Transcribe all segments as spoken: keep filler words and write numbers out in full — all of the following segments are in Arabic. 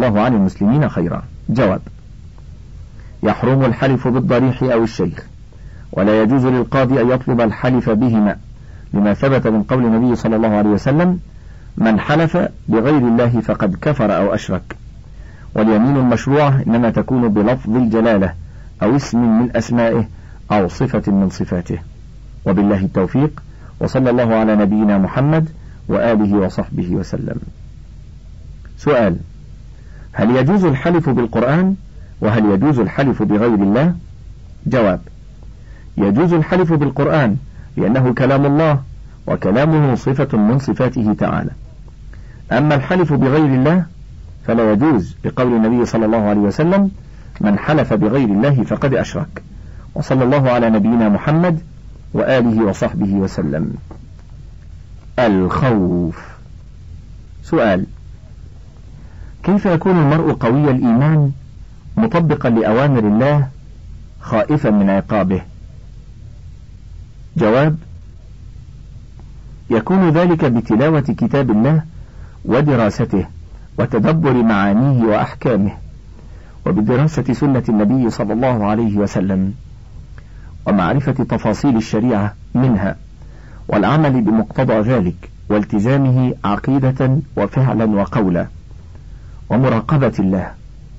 الله عن المسلمين خيرا. جواب: يحرم الحلف بالضريح أو الشيخ، ولا يجوز للقاضي أن يطلب الحلف بهما، لما ثبت من قول النبي صلى الله عليه وسلم: من حلف بغير الله فقد كفر أو أشرك. واليمين المشروعة إنما تكون بلفظ الجلالة أو اسم من أسمائه أو صفة من صفاته. وبالله التوفيق، وصلى الله على نبينا محمد وآله وصحبه وسلم. سؤال: هل يجوز الحلف بالقرآن؟ وهل يجوز الحلف بغير الله؟ جواب: يجوز الحلف بالقرآن لأنه كلام الله، وكلامه صفة من صفاته تعالى. أما الحلف بغير الله فلا يجوز، لقول النبي صلى الله عليه وسلم: من حلف بغير الله فقد أشرك. وصلى الله على نبينا محمد وآله وصحبه وسلم. الخوف. سؤال: كيف يكون المرء قوي الإيمان مطبقا لأوامر الله خائفا من عقابه؟ جواب: يكون ذلك بتلاوة كتاب الله ودراسته وتدبر معانيه وأحكامه، وبدراسة سنة النبي صلى الله عليه وسلم، ومعرفة تفاصيل الشريعة منها، والعمل بمقتضى ذلك، والتزامه عقيدة وفعلا وقولا، ومراقبة الله،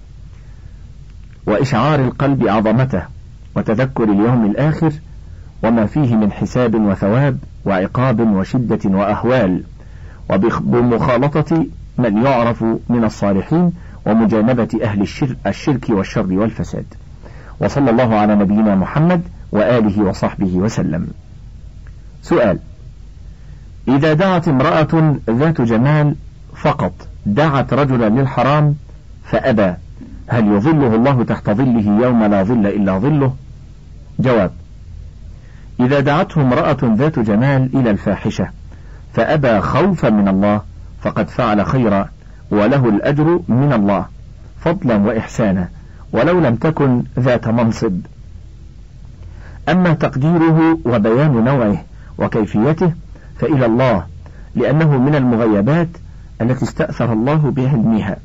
وإشعار القلب عظمته، وتذكر اليوم الآخر وما فيه من حساب وثواب وعقاب وشدة وأهوال، وبمخالطة من يعرف من الصالحين، ومجانبة أهل الشرك, الشرك والشر والفساد. وصلى الله على نبينا محمد وآله وصحبه وسلم. سؤال: إذا دعت امرأة ذات جمال فقط دعت رجلا للحرام فأبى، هل يظله الله تحت ظله يوم لا ظل إلا ظله؟ جواب: إذا دعته امرأة ذات جمال إلى الفاحشة فأبى خوفا من الله فقد فعل خيرا، وله الأجر من الله فضلا وإحسانا، ولو لم تكن ذات منصب. أما تقديره وبيان نوعه وكيفيته فإلى الله، لأنه من المغيبات التي استأثر الله بعلمها.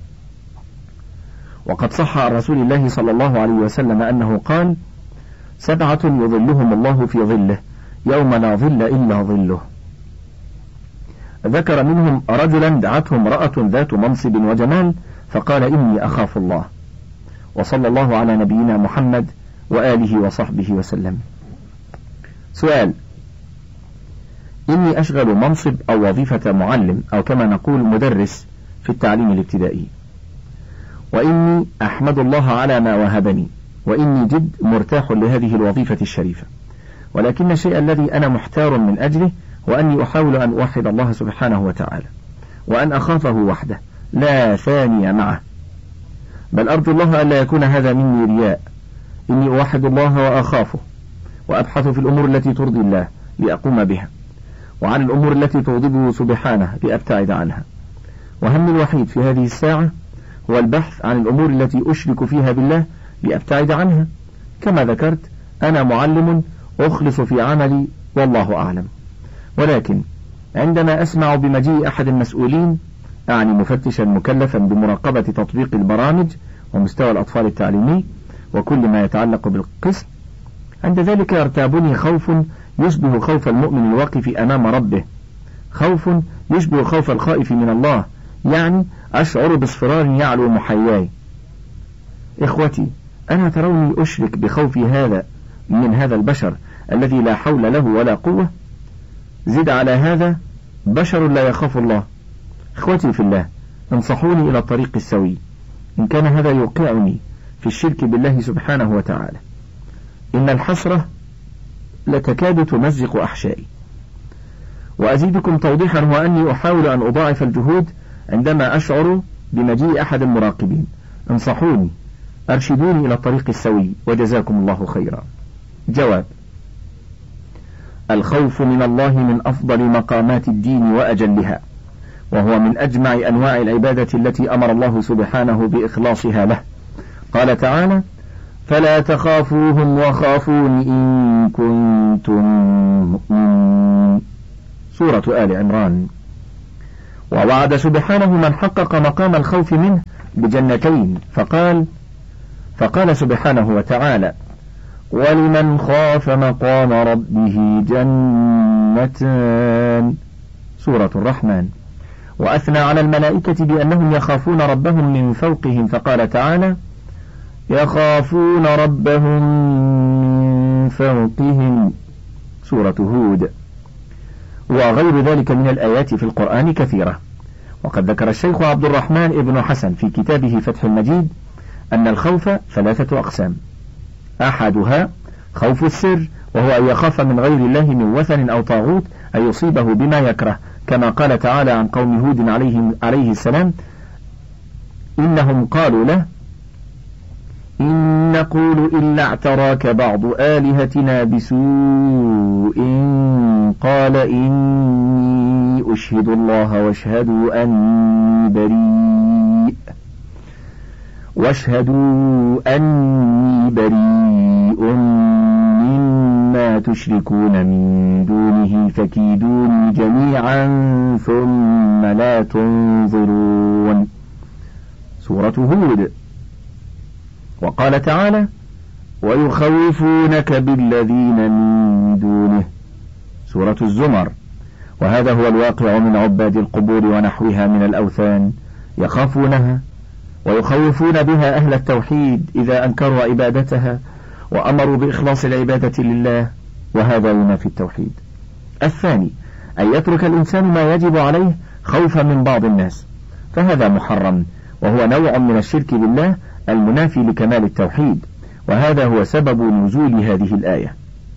وقد صح عن رسول الله صلى الله عليه وسلم أنه قال: سبعة يظلهم الله في ظله يوم لا ظل إلا ظله. ذكر منهم رجلا دعته امرأة ذات منصب وجمال فقال: إني أخاف الله. وصلى الله على نبينا محمد وآله وصحبه وسلم. سؤال: إني أشغل منصب أو وظيفة معلم، أو كما نقول مدرس في التعليم الابتدائي، وإني أحمد الله على ما وهبني، وإني جد مرتاح لهذه الوظيفة الشريفة، ولكن الشيء الذي أنا محتار من أجله وأني أحاول أن أوحد الله سبحانه وتعالى، وأن أخافه وحده لا ثاني معه، بل أرجو الله ألا يكون هذا مني رياء. إني أوحد الله وأخافه، وأبحث في الأمور التي ترضي الله لأقوم بها، وعن الأمور التي تغضبه سبحانه لأبتعد عنها. وهمي الوحيد في هذه الساعة هو البحث عن الأمور التي أشرك فيها بالله لأبتعد عنها. كما ذكرت، أنا معلم أخلص في عملي والله أعلم، ولكن عندما أسمع بمجيء أحد المسؤولين، أعني مفتشا مكلفا بمراقبة تطبيق البرامج ومستوى الأطفال التعليمي وكل ما يتعلق بالقسم، عند ذلك يرتابني خوف يشبه خوف المؤمن الواقف أمام ربه، خوف يشبه خوف الخائف من الله، يعني أشعر باصفرار يعلو محياي. إخوتي، أنا تروني أشرك بخوفي هذا من هذا البشر الذي لا حول له ولا قوة؟ زد على هذا بشر لا يخاف الله. إخوتي في الله، انصحوني إلى الطريق السوي، إن كان هذا يوقعني في الشرك بالله سبحانه وتعالى. إن الحسرة لتكاد تمزق أحشائي. وأزيدكم توضيحا، هو أني أحاول أن أضاعف الجهود عندما أشعر بمجيء أحد المراقبين. انصحوني، أرشدوني إلى الطريق السوي، وجزاكم الله خيرا. جواب: الخوف من الله من أفضل مقامات الدين وأجلها، وهو من أجمع أنواع العبادة التي أمر الله سبحانه بإخلاصها له. قال تعالى: فلا تخافوهم وخافون إن كنتم مؤمنين، سورة آل عمران. ووعد سبحانه من حقق مقام الخوف منه بجنتين، فقال فقال سبحانه وتعالى: ولمن خاف مقام ربه جنتان، سورة الرحمن. وأثنى على الملائكة بأنهم يخافون ربهم من فوقهم، فقال تعالى: يخافون ربهم من فوقهم، سورة هود. وغير ذلك من الآيات في القرآن كثيرة. وقد ذكر الشيخ عبد الرحمن ابن حسن في كتابه فتح المجيد أن الخوف ثلاثة أقسام: أحدها خوف السر، وهو أن يخاف من غير الله من وثن أو طاغوت أن يصيبه بما يكره، كما قال تعالى عن قوم هود عليه, عليه السلام: إنهم قالوا له إن نقول إلا اعتراك بعض آلهتنا بسوء قال إني أشهد الله واشهدوا أني بريء واشهدوا أني بريء مما تشركون من دونه فكيدوني جميعا ثم لا تنظرون، سورة هود. وقال تعالى: ويخوفونك بالذين من دونه، سورة الزمر. وهذا هو الواقع من عباد القبور ونحوها من الأوثان، يخافونها ويخوفون بها أهل التوحيد إذا أنكروا عبادتها وأمروا بإخلاص العبادة لله، وهذا ينافي التوحيد. الثاني أن يترك الإنسان ما يجب عليه خوفا من بعض الناس، فهذا محرم، وهو نوع من الشرك بالله المنافي لكمال التوحيد، وهذا هو سبب نزول هذه الآية: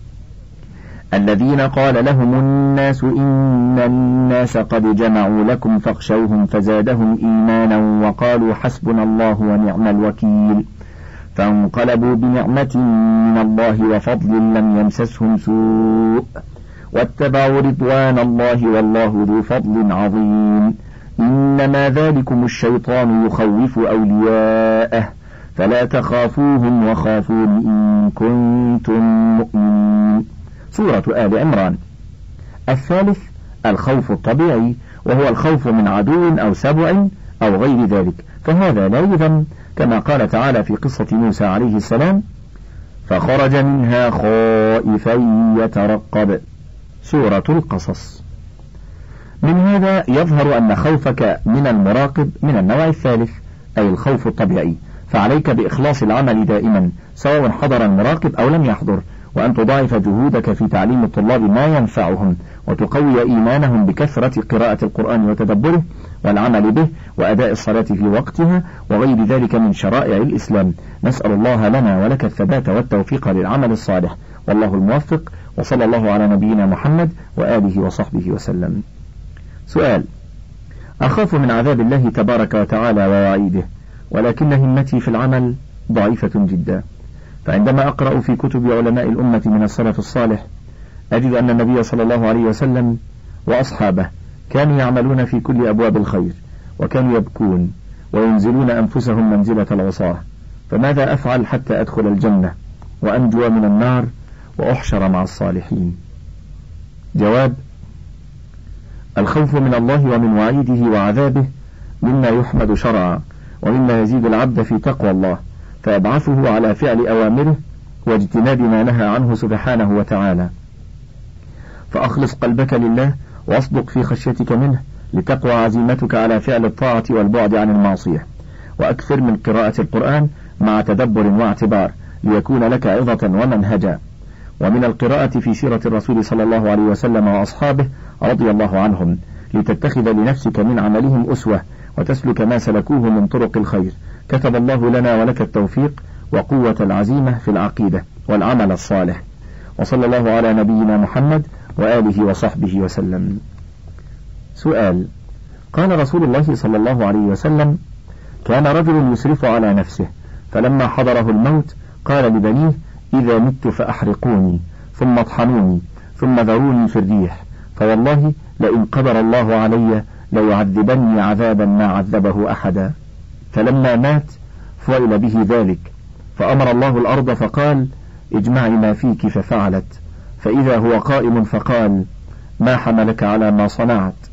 الذين قال لهم الناس إن الناس قد جمعوا لكم فاخشوهم فزادهم إيمانا وقالوا حسبنا الله ونعم الوكيل، فانقلبوا بنعمة من الله وفضل لم يمسسهم سوء واتبعوا رضوان الله والله ذو فضل عظيم، إنما ذلكم الشيطان يخوف أولياءه فلا تخافوهم وخافون إن كنتم مؤمنين، سورة آل عمران. الثالث الخوف الطبيعي، وهو الخوف من عدو أو سبع أو غير ذلك، فهذا لا يذم، كما قال تعالى في قصة موسى عليه السلام: فخرج منها خائفا يترقب، سورة القصص. من هذا يظهر أن خوفك من المراقب من النوع الثالث، أي الخوف الطبيعي، فعليك بإخلاص العمل دائما سواء حضر المراقب أو لم يحضر، وأن تضاعف جهودك في تعليم الطلاب ما ينفعهم، وتقوي إيمانهم بكثرة قراءة القرآن وتدبره والعمل به وأداء الصلاة في وقتها وغير ذلك من شرائع الإسلام. نسأل الله لنا ولك الثبات والتوفيق للعمل الصالح، والله الموفق، وصلى الله على نبينا محمد وآله وصحبه وسلم. سؤال: أخاف من عذاب الله تبارك وتعالى ووعيده، ولكن همتي في العمل ضعيفة جدا، فعندما أقرأ في كتب علماء الأمة من السلف الصالح أجد أن النبي صلى الله عليه وسلم وأصحابه كانوا يعملون في كل أبواب الخير، وكانوا يبكون وينزلون أنفسهم منزلة العصاة، فماذا أفعل حتى أدخل الجنة وأنجو من النار وأحشر مع الصالحين؟ جواب: الخوف من الله ومن وعيده وعذابه مما يحمد شرعا، ومما يزيد العبد في تقوى الله، فيبعثه على فعل أوامره واجتناب ما نهى عنه سبحانه وتعالى. فأخلص قلبك لله واصدق في خشيتك منه لتقوى عزيمتك على فعل الطاعة والبعد عن المعصية، وأكثر من قراءة القرآن مع تدبر واعتبار ليكون لك عظة ومنهجا، ومن القراءة في سيرة الرسول صلى الله عليه وسلم وأصحابه رضي الله عنهم لتتخذ لنفسك من عملهم أسوة وتسلك ما سلكوه من طرق الخير. كتب الله لنا ولك التوفيق وقوة العزيمة في العقيدة والعمل الصالح، وصلى الله على نبينا محمد وآله وصحبه وسلم. سؤال: قال رسول الله صلى الله عليه وسلم: كان رجل يسرف على نفسه، فلما حضره الموت قال لبنيه: إذا مت فأحرقوني ثم اطحنوني ثم ذروني في الريح، فوالله لئن قدر الله علي ليعذبني عذابا ما عذبه أحدا. فلما مات فعل به ذلك، فأمر الله الأرض فقال: اجمعي ما فيك، ففعلت، فإذا هو قائم فقال: ما حملك على ما صنعت؟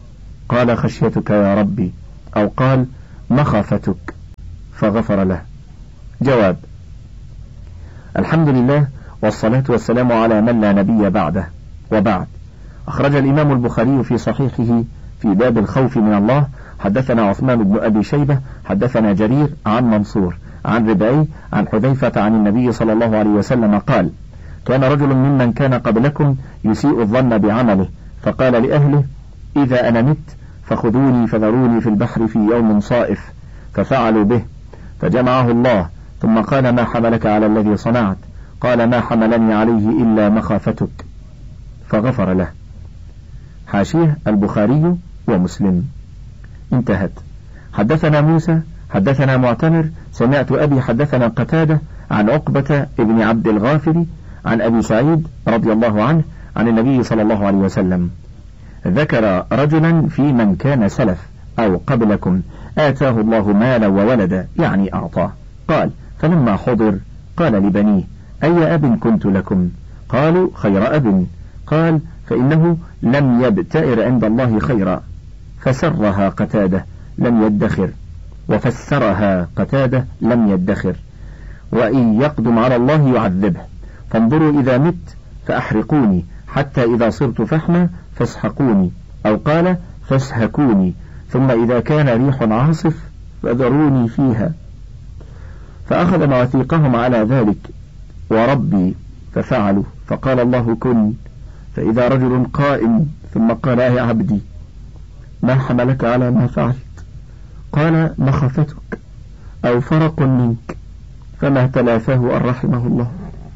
قال خشيتك يا ربي، أو قال مخافتك، فغفر له. جواب: الحمد لله والصلاة والسلام على من لا نبي بعده، وبعد. أخرج الإمام البخاري في صحيحه في باب الخوف من الله: حدثنا عثمان بن أبي شيبة حدثنا جرير عن منصور عن ربعي عن حذيفة عن النبي صلى الله عليه وسلم قال: كان رجل ممن كان قبلكم يسيء الظن بعمله، فقال لأهله: إذا أنا مت فخذوني فذروني في البحر في يوم صائف، ففعلوا به، فجمعه الله ثم قال: ما حملك على الذي صنعت؟ قال: ما حملني عليه إلا مخافتك، فغفر له. حاشية: البخاري ومسلم. انتهت. حدثنا موسى حدثنا معتمر سمعت أبي حدثنا قتادة عن عقبة ابن عبد الغافر عن أبي سعيد رضي الله عنه عن النبي صلى الله عليه وسلم ذكر رجلا في من كان سلف أو قبلكم آتاه الله مالا وولدا، يعني أعطاه. قال: فلما حضر قال لبنيه: أي أب كنت لكم؟ قالوا: خير أب. قال: فإنه لم يبتئر عند الله خيرا. فسرها قتادة: لم يدخر. وفسرها قتادة: لم يدخر. وإن يقدم على الله يعذبه. فانظروا إذا مت فأحرقوني، حتى إذا صرت فحما فاسحقوني، أو قال فاسهكوني، ثم إذا كان ريح عاصف فذروني فيها. فأخذ مواثيقهم على ذلك، وربي ففعلوا. فقال الله: كن. فإذا رجل قائم، ثم قال: يا عبدي ما حملك على ما فعلت؟ قال: مخافتك، أو فرق منك. فما تلافاه أن رحمه الله.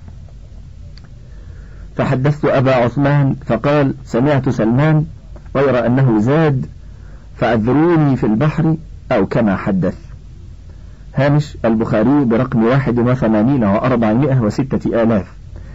فحدثت أبا عثمان فقال: سمعت سلمان، غير أنه زاد: فأذروني في البحر، أو كما حدث. هامش: البخاري برقم واحد وثمانين وأربعمائة وستة آلاف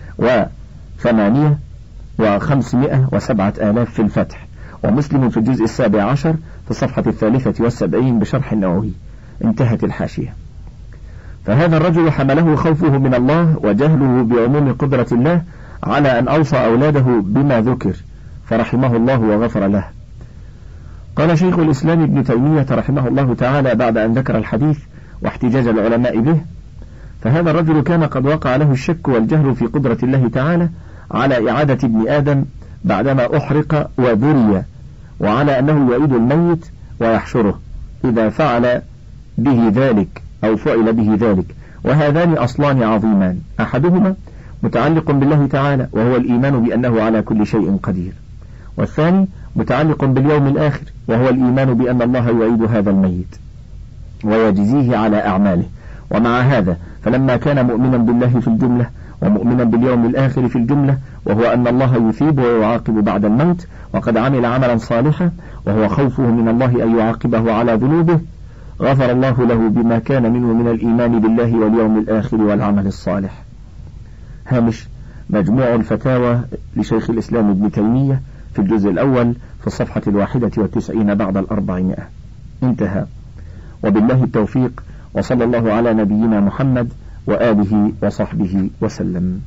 وثمانية وخمسمائة وسبعة آلاف في الفتح، ومسلم في الجزء السابع عشر في الصفحة الثالثة والسبعين بشرح النووي. انتهت الحاشية. فهذا الرجل حمله خوفه من الله وجهله بعموم قدرة الله على أن أوصى أولاده بما ذكر، فرحمه الله وغفر له. قال شيخ الإسلام ابن تيمية رحمه الله تعالى بعد أن ذكر الحديث واحتجاج العلماء به: فهذا الرجل كان قد وقع له الشك والجهل في قدرة الله تعالى على إعادة ابن آدم بعدما أحرق وذري، وعلى أنه يعيد الميت ويحشره إذا فعل به ذلك أو فعل به ذلك. وهذان أصلان عظيمان: أحدهما متعلق بالله تعالى وهو الإيمان بأنه على كل شيء قدير، والثاني متعلق باليوم الآخر وهو الإيمان بأن الله يعيد هذا الميت ويجزيه على أعماله. ومع هذا فلما كان مؤمنا بالله في الجملة ومؤمنا باليوم الآخر في الجملة، وهو أن الله يثيب ويعاقب بعد الموت، وقد عمل عملا صالحا وهو خوفه من الله أن يعاقبه على ذنوبه، غفر الله له بما كان منه من الإيمان بالله واليوم الآخر والعمل الصالح. هامش: مجموع الفتاوى لشيخ الإسلام ابن تيمية في الجزء الأول في الصفحة الواحدة والتسعين بعد الأربعمائة. انتهى. وبالله التوفيق، وصلى الله على نبينا محمد وآله وصحبه وسلم.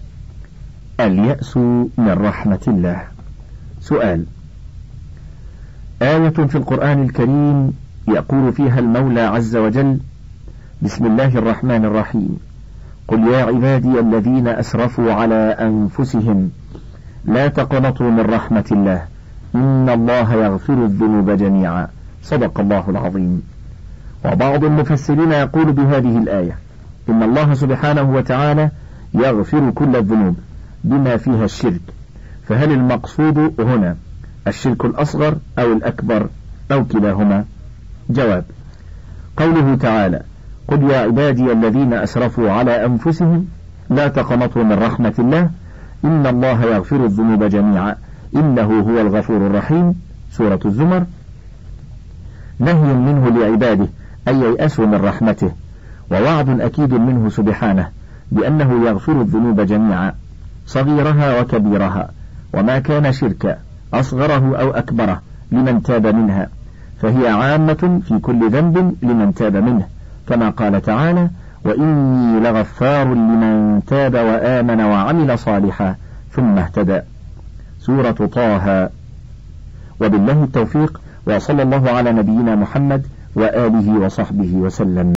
اليأس من رحمة الله. سؤال: آية في القرآن الكريم يقول فيها المولى عز وجل: بسم الله الرحمن الرحيم، قل يا عبادي الذين أسرفوا على أنفسهم لا تقنطوا من رحمة الله إن الله يغفر الذنوب جميعا. صدق الله العظيم. وبعض المفسرين يقول بهذه الآية إن الله سبحانه وتعالى يغفر كل الذنوب بما فيها الشرك، فهل المقصود هنا الشرك الأصغر أو الأكبر أو كلاهما؟ جواب: قوله تعالى: قل يا عبادي الذين أسرفوا على أنفسهم لا تقنطوا من رحمة الله إن الله يغفر الذنوب جميعا إنه هو الغفور الرحيم، سورة الزمر، نهي منه لعباده أن ييأسوا من رحمته، ووعد أكيد منه سبحانه بأنه يغفر الذنوب جميعا صغيرها وكبيرها، وما كان شركا أصغره أو أكبره لمن تاب منها، فهي عامة في كل ذنب لمن تاب منه، كما قال تعالى: وإني لغفار لمن تاب وآمن وعمل صالحا ثم اهتدى، سورة طه. وبالله التوفيق، وصلى الله على نبينا محمد وآله وصحبه وسلم.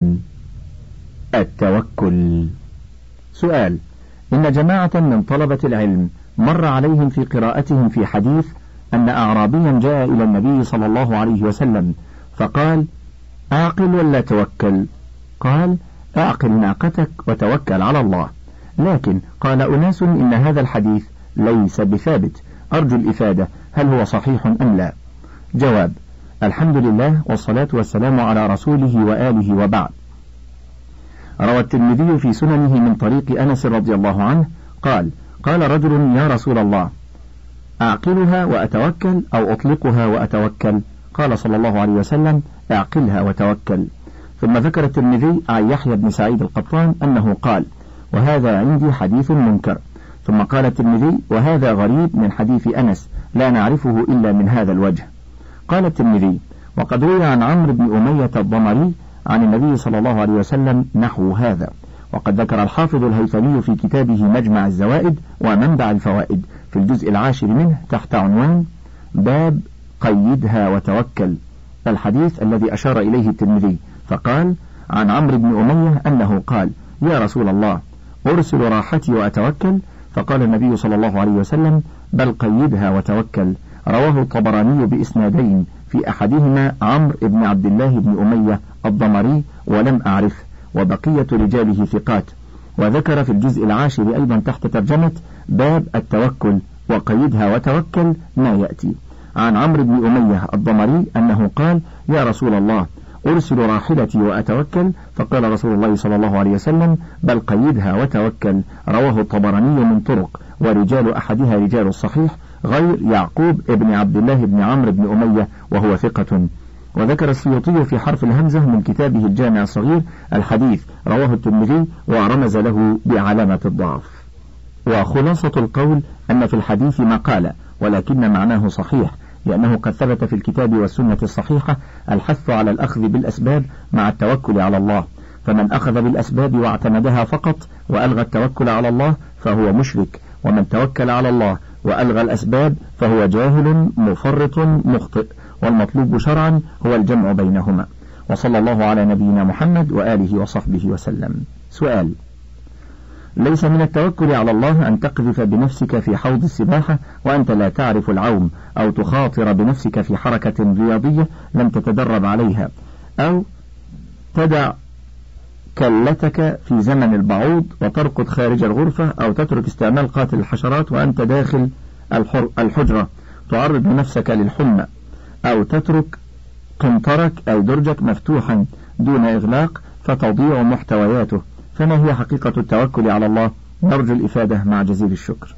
التوكل. سؤال: إن جماعة من طلبة العلم مر عليهم في قراءتهم في حديث أن أعرابيا جاء إلى النبي صلى الله عليه وسلم فقال: أعقل ولا توكل؟ قال: أعقل ناقتك وتوكل على الله. لكن قال أناس إن هذا الحديث ليس بثابت، أرجو الإفادة، هل هو صحيح أم لا؟ جواب: الحمد لله والصلاة والسلام على رسوله وآله وبعد. روى الترمذي في سننه من طريق أنس رضي الله عنه قال: قال رجل: يا رسول الله، أعقلها وأتوكل أو أطلقها وأتوكل؟ قال صلى الله عليه وسلم: أعقلها وتوكل. ثم ذكر الترمذي عن يحيى بن سعيد القطان أنه قال: وهذا عندي حديث منكر. ثم قال الترمذي: وهذا غريب من حديث أنس، لا نعرفه إلا من هذا الوجه. قال الترمذي: وقد روي عن عمرو بن أمية الضمري عن النبي صلى الله عليه وسلم نحو هذا. وقد ذكر الحافظ الهيثمي في كتابه مجمع الزوائد ومنبع الفوائد في الجزء العاشر منه تحت عنوان باب قيدها وتوكل الحديث الذي أشار إليه الترمذي، فقال: عن عمرو بن أمية أنه قال: يا رسول الله، أرسل راحتي وأتوكل؟ فقال النبي صلى الله عليه وسلم: بل قيدها وتوكل. رواه الطبراني بإسنادين، في أحدهما عمرو بن عبد الله بن أمية الضمري ولم أعرفه، وبقية رجاله ثقات. وذكر في الجزء العاشر أيضا تحت ترجمة باب التوكل وقيدها وتوكل ما يأتي. عن عمرو بن أمية الضمري أنه قال: يا رسول الله، أرسل راحلتي وأتوكل؟ فقال رسول الله صلى الله عليه وسلم: بل قيدها وتوكل. رواه الطبراني من طرق، ورجال أحدها رجال الصحيح غير يعقوب ابن عبد الله بن عمرو بن أمية وهو ثقة. وذكر السيوطي في حرف الهمزة من كتابه الجامع الصغير الحديث، رواه الترمذي ورمز له بعلامة الضعف. وخلاصة القول أن في الحديث مقالة، ولكن معناه صحيح، لأنه قد ثبت في الكتاب والسنة الصحيحة الحث على الأخذ بالأسباب مع التوكل على الله، فمن أخذ بالأسباب واعتمدها فقط وألغى التوكل على الله فهو مشرك، ومن توكل على الله وألغى الأسباب فهو جاهل مفرط مخطئ، والمطلوب شرعا هو الجمع بينهما. وصلى الله على نبينا محمد وآله وصحبه وسلم. سؤال: ليس من التوكل على الله أن تقذف بنفسك في حوض السباحة وأنت لا تعرف العوم، أو تخاطر بنفسك في حركة رياضية لم تتدرب عليها، أو تدع كلتك في زمن البعوض وترقد خارج الغرفة، أو تترك استعمال قاتل الحشرات وأنت داخل الحجرة تعرض نفسك للحمى، أو تترك قنطرك أو درجك مفتوحا دون إغلاق فتضيع محتوياته، فما هي حقيقة التوكل على الله؟ نرجو الإفادة مع جزيل الشكر.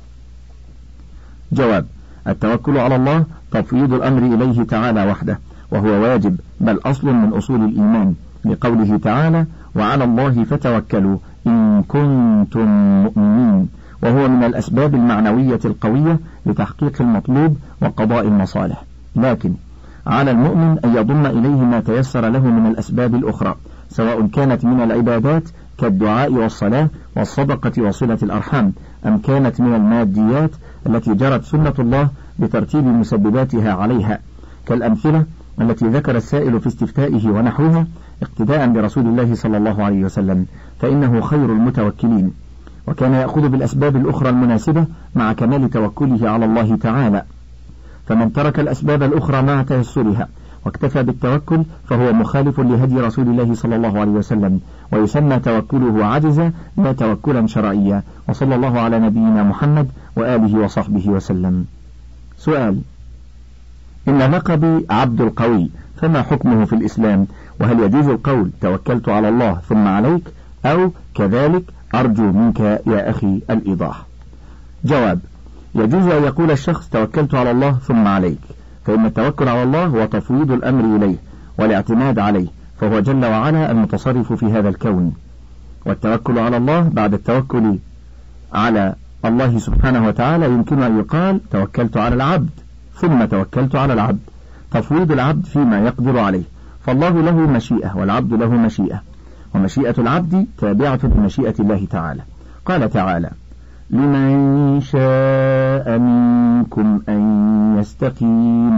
جواب: التوكل على الله تفويض الأمر إليه تعالى وحده، وهو واجب بل أصل من أصول الإيمان، لقوله تعالى: وعلى الله فتوكلوا إن كنتم مؤمنين، وهو من الأسباب المعنوية القوية لتحقيق المطلوب وقضاء المصالح. لكن على المؤمن أن يضم إليه ما تيسر له من الأسباب الأخرى، سواء كانت من العبادات كالدعاء والصلاة والصدقة وصلة الأرحام، أم كانت من الماديات التي جرت سنة الله بترتيب مسبباتها عليها، كالأمثلة التي ذكر السائل في استفتائه ونحوها، اقتداء برسول الله صلى الله عليه وسلم، فإنه خير المتوكلين، وكان يأخذ بالأسباب الأخرى المناسبة مع كمال توكله على الله تعالى. فمن ترك الأسباب الأخرى مع تيسرها واكتفى بالتوكل فهو مخالف لهدي رسول الله صلى الله عليه وسلم، ويسمى توكله عجزا لا توكلا شرعيا. وصلى الله على نبينا محمد وآله وصحبه وسلم. سؤال: إن لقبي عبد القوي، فما حكمه في الإسلام؟ وهل يجوز القول توكلت على الله ثم عليك، أو كذلك؟ أرجو منك يا أخي الإيضاح. جواب: يجوز أن يقول الشخص توكلت على الله ثم عليك، فإن التوكل على الله هو تفويض الأمر إليه والاعتماد عليه، فهو جل وعلا المتصرف في هذا الكون. والتوكل على الله بعد التوكل على الله سبحانه وتعالى يمكن أن يقال توكلت على العبد ثم توكلت على العبد، تفويض العبد فيما يقدر عليه، فالله له مشيئة والعبد له مشيئة، ومشيئة العبد تابعة لمشيئة الله تعالى. قال تعالى: لمن شاء منكم أن يستقيم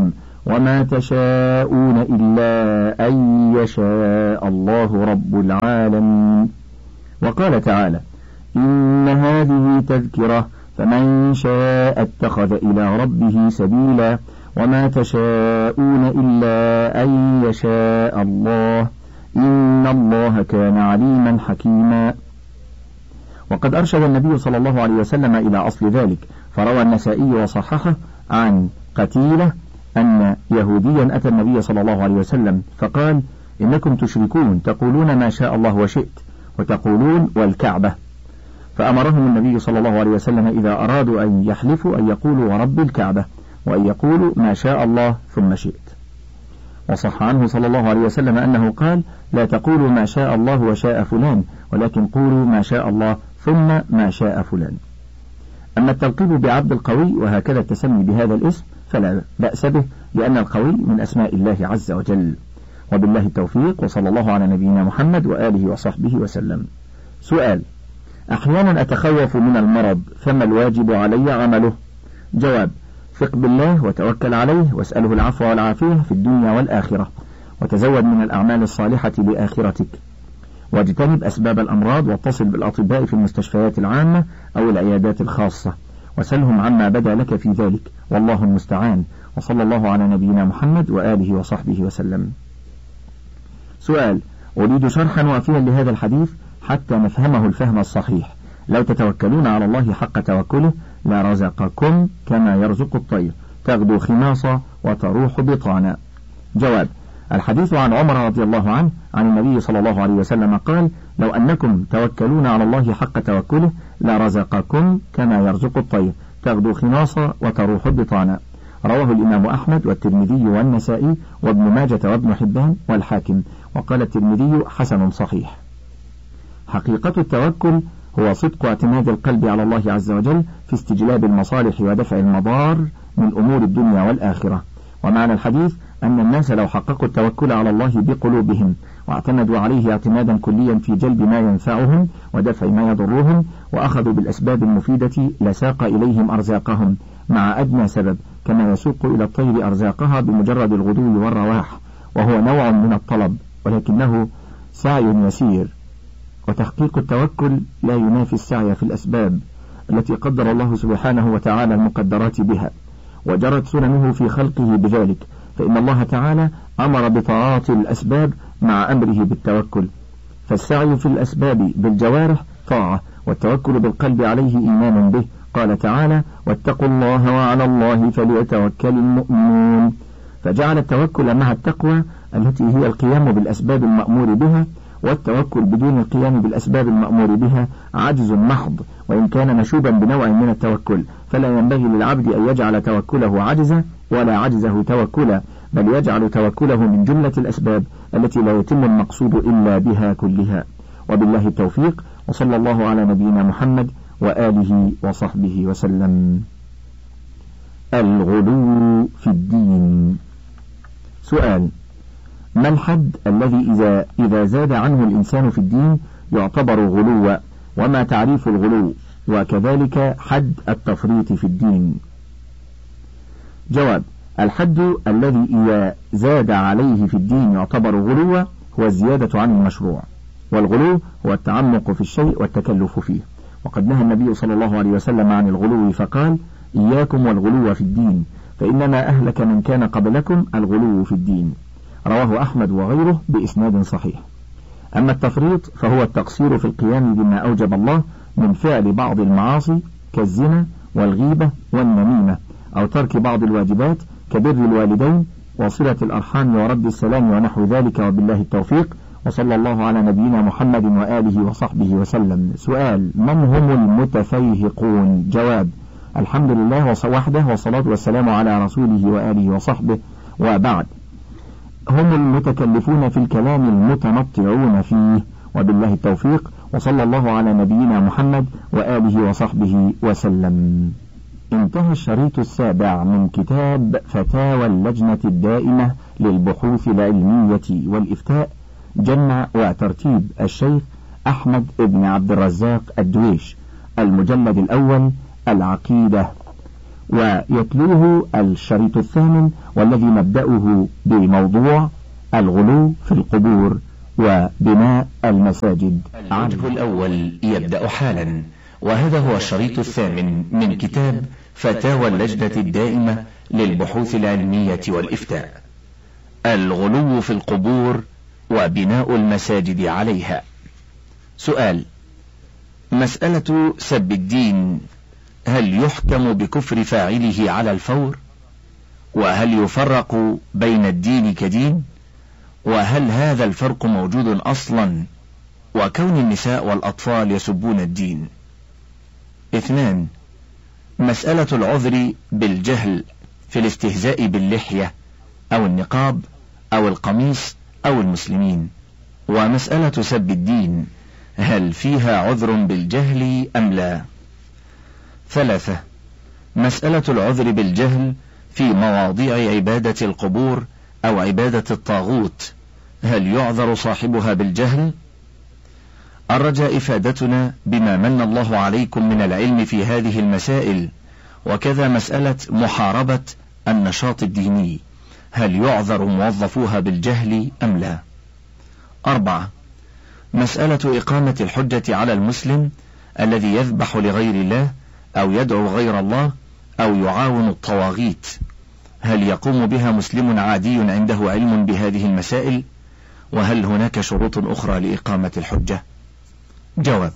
وما تشاءون إلا أن يشاء الله رب العالمين. وقال تعالى: إن هذه تذكرة فمن شاء اتخذ إلى ربه سبيلا وما تشاءون إلا أن يشاء الله إن الله كان عليما حكيما. وقد أرشد النبي صلى الله عليه وسلم إلى أصل ذلك، فروى النسائي وصححه عن قتيلة أن يهوديا أتى النبي صلى الله عليه وسلم فقال: إنكم تشركون تقولون ما شاء الله وشئت وتقولون والكعبة، فأمرهم النبي صلى الله عليه وسلم إذا أرادوا أن يحلفوا أن يقولوا ورب الكعبة وأن يقولوا ما شاء الله ثم شئت. وصح عنه صلى الله عليه وسلم أنه قال: لا تقولوا ما شاء الله وشاء فلان ولكن قولوا ما شاء الله ثم ما شاء فلان. أما التلقيب بعبد القوي وهكذا التسمي بهذا الاسم فلا بأس به، لأن القوي من أسماء الله عز وجل. وبالله التوفيق، وصلى الله على نبينا محمد وآله وصحبه وسلم. سؤال: أحيانا أتخوف من المرض فما الواجب علي عمله؟ جواب: ثق بالله وتوكل عليه واسأله العفو والعافية في الدنيا والآخرة، وتزود من الأعمال الصالحة لآخرتك، واجتنب أسباب الأمراض، واتصل بالأطباء في المستشفيات العامة أو العيادات الخاصة، وسلهم عما بدا لك في ذلك، والله المستعان. وصلى الله على نبينا محمد وآله وصحبه وسلم. سؤال: أريد شرحا وافيا لهذا الحديث حتى نفهمه الفهم الصحيح. لو تتوكلون على الله حق توكله لرزقكم كما يرزق الطير تغدو خماصا وتروح بطانا. جواب: الحديث عن عمر رضي الله عنه عن النبي صلى الله عليه وسلم قال: لو أنكم توكلون على الله حق توكله لرزقكم كما يرزق الطير تغدو خماصا وتروح بطانا. رواه الإمام أحمد والترمذي والنسائي وابن ماجة وابن حبان والحاكم، وقال الترمذي حسن صحيح. حقيقة التوكل هو صدق اعتماد القلب على الله عز وجل في استجلاب المصالح ودفع المضار من أمور الدنيا والآخرة. ومعنى الحديث أن الناس لو حققوا التوكل على الله بقلوبهم واعتمدوا عليه اعتمادا كليا في جلب ما ينفعهم ودفع ما يضرهم، وأخذوا بالأسباب المفيدة لساق إليهم أرزاقهم مع أدنى سبب، كما يسوق إلى الطير أرزاقها بمجرد الغدو والرواح، وهو نوع من الطلب ولكنه سعي يسير. وتحقيق التوكل لا ينافي السعي في الأسباب التي قدر الله سبحانه وتعالى المقدرات بها، وجرت سننه في خلقه بذلك، فإن الله تعالى أمر بطاعات الأسباب مع أمره بالتوكل، فالسعي في الأسباب بالجوارح طاعة، والتوكل بالقلب عليه إيمان به. قال تعالى: واتقوا الله وعلى الله فليتوكل المؤمنون، فجعل التوكل مع التقوى التي هي القيام بالأسباب المأمور بها، والتوكل بدون القيام بالأسباب المأمور بها عجز محض، وإن كان مشوبا بنوع من التوكل، فلا ينبغي للعبد أن يجعل توكله عجزا ولا عجزه توكلا، بل يجعل توكله من جملة الأسباب التي لا يتم المقصود إلا بها كلها. وبالله التوفيق، وصلى الله على نبينا محمد وآله وصحبه وسلم. الغلو في الدين. سؤال: ما الحد الذي إذا, إذا زاد عنه الإنسان في الدين يعتبر غلوا، وما تعريف الغلو، وكذلك حد التفريط في الدين؟ جواب: الحد الذي إذا زاد عليه في الدين يعتبر غلوا هو الزيادة عن المشروع، والغلو هو التعمق في الشيء والتكلف فيه. وقد نهى النبي صلى الله عليه وسلم عن الغلو فقال: إياكم والغلو في الدين فإنما أهلك من كان قبلكم الغلو في الدين. رواه أحمد وغيره بإسناد صحيح. أما التفريط فهو التقصير في القيام بما أوجب الله من فعل بعض المعاصي كالزنا والغيبة والنميمة، أو ترك بعض الواجبات كبر الوالدين وصلة الأرحام ورد السلام ونحو ذلك. وبالله التوفيق، وصلى الله على نبينا محمد وآله وصحبه وسلم. سؤال: من هم المتفيهقون؟ جواب: الحمد لله وحده والصلاة والسلام على رسوله وآله وصحبه، وبعد. هم المتكلفون في الكلام المتنطعون فيه. وبالله التوفيق، وصلى الله على نبينا محمد وآله وصحبه وسلم. انتهى الشريط السابع من كتاب فتاوى اللجنة الدائمة للبحوث العلمية والإفتاء، جمع وترتيب الشيخ أحمد بن عبد الرزاق الدويش، المجلد الأول، العقيدة. ويتلوه الشريط الثامن والذي نبدأه بموضوع الغلو في القبور وبناء المساجد. الوجه الأول يبدأ حالا، وهذا هو الشريط الثامن من كتاب فتاوى اللجنة الدائمة للبحوث العلمية والإفتاء. الغلو في القبور وبناء المساجد عليها. سؤال: مسألة سب الدين هل يحكم بكفر فاعله على الفور؟ وهل يفرق بين الدين كدين؟ وهل هذا الفرق موجود أصلا؟ وكون النساء والأطفال يسبون الدين. اثنان: مسألة العذر بالجهل في الاستهزاء باللحية أو النقاب أو القميص أو المسلمين. ومسألة سب الدين هل فيها عذر بالجهل أم لا؟ ثلاثة: مسألة العذر بالجهل في مواضيع عبادة القبور أو عبادة الطاغوت، هل يعذر صاحبها بالجهل؟ الرجاء إفادتنا بما من الله عليكم من العلم في هذه المسائل، وكذا مسألة محاربة النشاط الديني، هل يعذر موظفوها بالجهل أم لا؟ أربعة: مسألة إقامة الحجة على المسلم الذي يذبح لغير الله أو يدعو غير الله أو يعاون الطواغيت، هل يقوم بها مسلم عادي عنده علم بهذه المسائل؟ وهل هناك شروط أخرى لإقامة الحجة؟ جواب: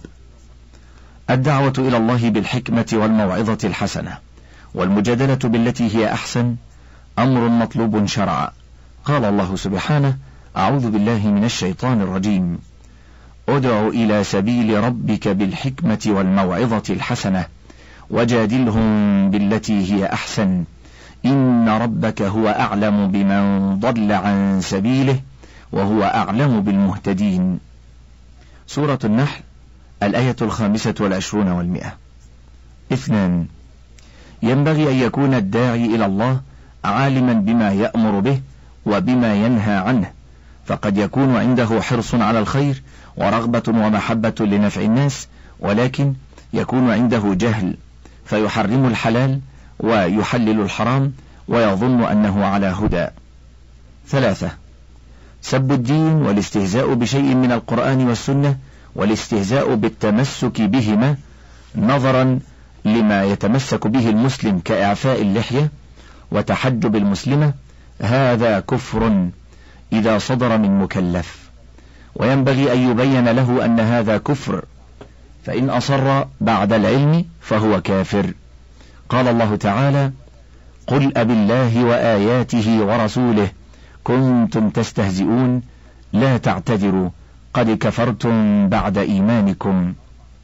الدعوة إلى الله بالحكمة والموعظة الحسنة والمجادلة بالتي هي أحسن أمر مطلوب شرعا. قال الله سبحانه: أعوذ بالله من الشيطان الرجيم: ادع إلى سبيل ربك بالحكمة والموعظة الحسنة وجادلهم بالتي هي أحسن إن ربك هو أعلم بمن ضل عن سبيله وهو أعلم بالمهتدين. سورة النحل الآية الخامسة والعشرون والمئة. اثنان: ينبغي أن يكون الداعي إلى الله عالما بما يأمر به وبما ينهى عنه، فقد يكون عنده حرص على الخير ورغبة ومحبة لنفع الناس، ولكن يكون عنده جهل فيحرم الحلال ويحلل الحرام ويظن أنه على هدى. ثلاثة: سب الدين والاستهزاء بشيء من القرآن والسنة والاستهزاء بالتمسك بهما نظرا لما يتمسك به المسلم كإعفاء اللحية وتحجب المسلمة، هذا كفر إذا صدر من مكلف، وينبغي أن يبين له أن هذا كفر، فإن أصر بعد العلم فهو كافر. قال الله تعالى: قل أبالله وآياته ورسوله كنتم تستهزئون لا تعتذروا قد كفرتم بعد إيمانكم.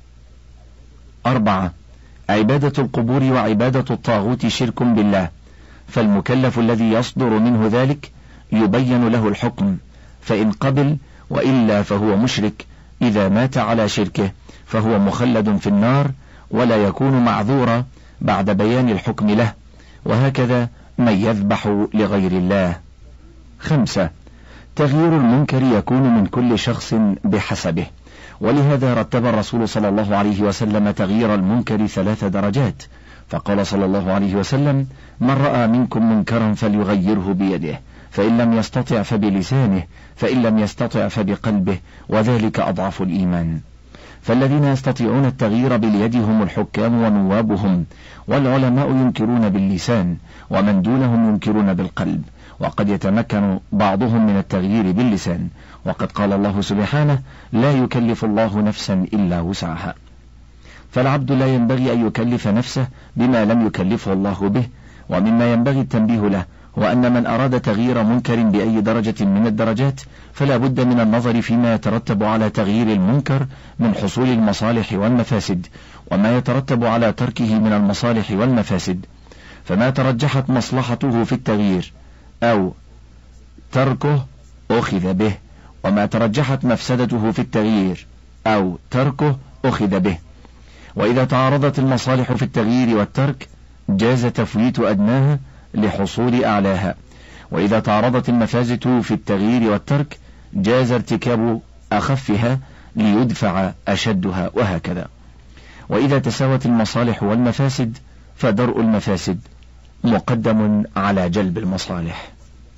أربعة: عبادة القبور وعبادة الطاغوت شرك بالله، فالمكلف الذي يصدر منه ذلك يبين له الحكم، فإن قبل وإلا فهو مشرك، إذا مات على شركه فهو مخلد في النار ولا يكون معذورا بعد بيان الحكم له، وهكذا من يذبح لغير الله. خمسة: تغيير المنكر يكون من كل شخص بحسبه، ولهذا رتب الرسول صلى الله عليه وسلم تغيير المنكر ثلاث درجات، فقال صلى الله عليه وسلم: من رأى منكم منكرا فليغيره بيده، فإن لم يستطع فبلسانه، فإن لم يستطع فبقلبه، وذلك أضعف الإيمان. فالذين يستطيعون التغيير باليد هم الحكام ونوابهم، والعلماء ينكرون باللسان، ومن دونهم ينكرون بالقلب، وقد يتمكن بعضهم من التغيير باللسان، وقد قال الله سبحانه: لا يكلف الله نفسا إلا وسعها. فالعبد لا ينبغي أن يكلف نفسه بما لم يكلفه الله به. ومما ينبغي التنبيه له هو أن من أراد تغيير منكر بأي درجة من الدرجات فلا بد من النظر فيما يترتب على تغيير المنكر من حصول المصالح والمفاسد، وما يترتب على تركه من المصالح والمفاسد، فما ترجحت مصلحته في التغيير أو تركه أخذ به، وما ترجحت مفسدته في التغيير أو تركه أخذ به. وإذا تعارضت المصالح في التغيير والترك جاز تفويت أدناها لحصول أعلاها، وإذا تعارضت المفاسد في التغيير والترك جاز ارتكاب أخفها ليدفع أشدها، وهكذا. وإذا تساوت المصالح والمفاسد فدرء المفاسد مقدم على جلب المصالح.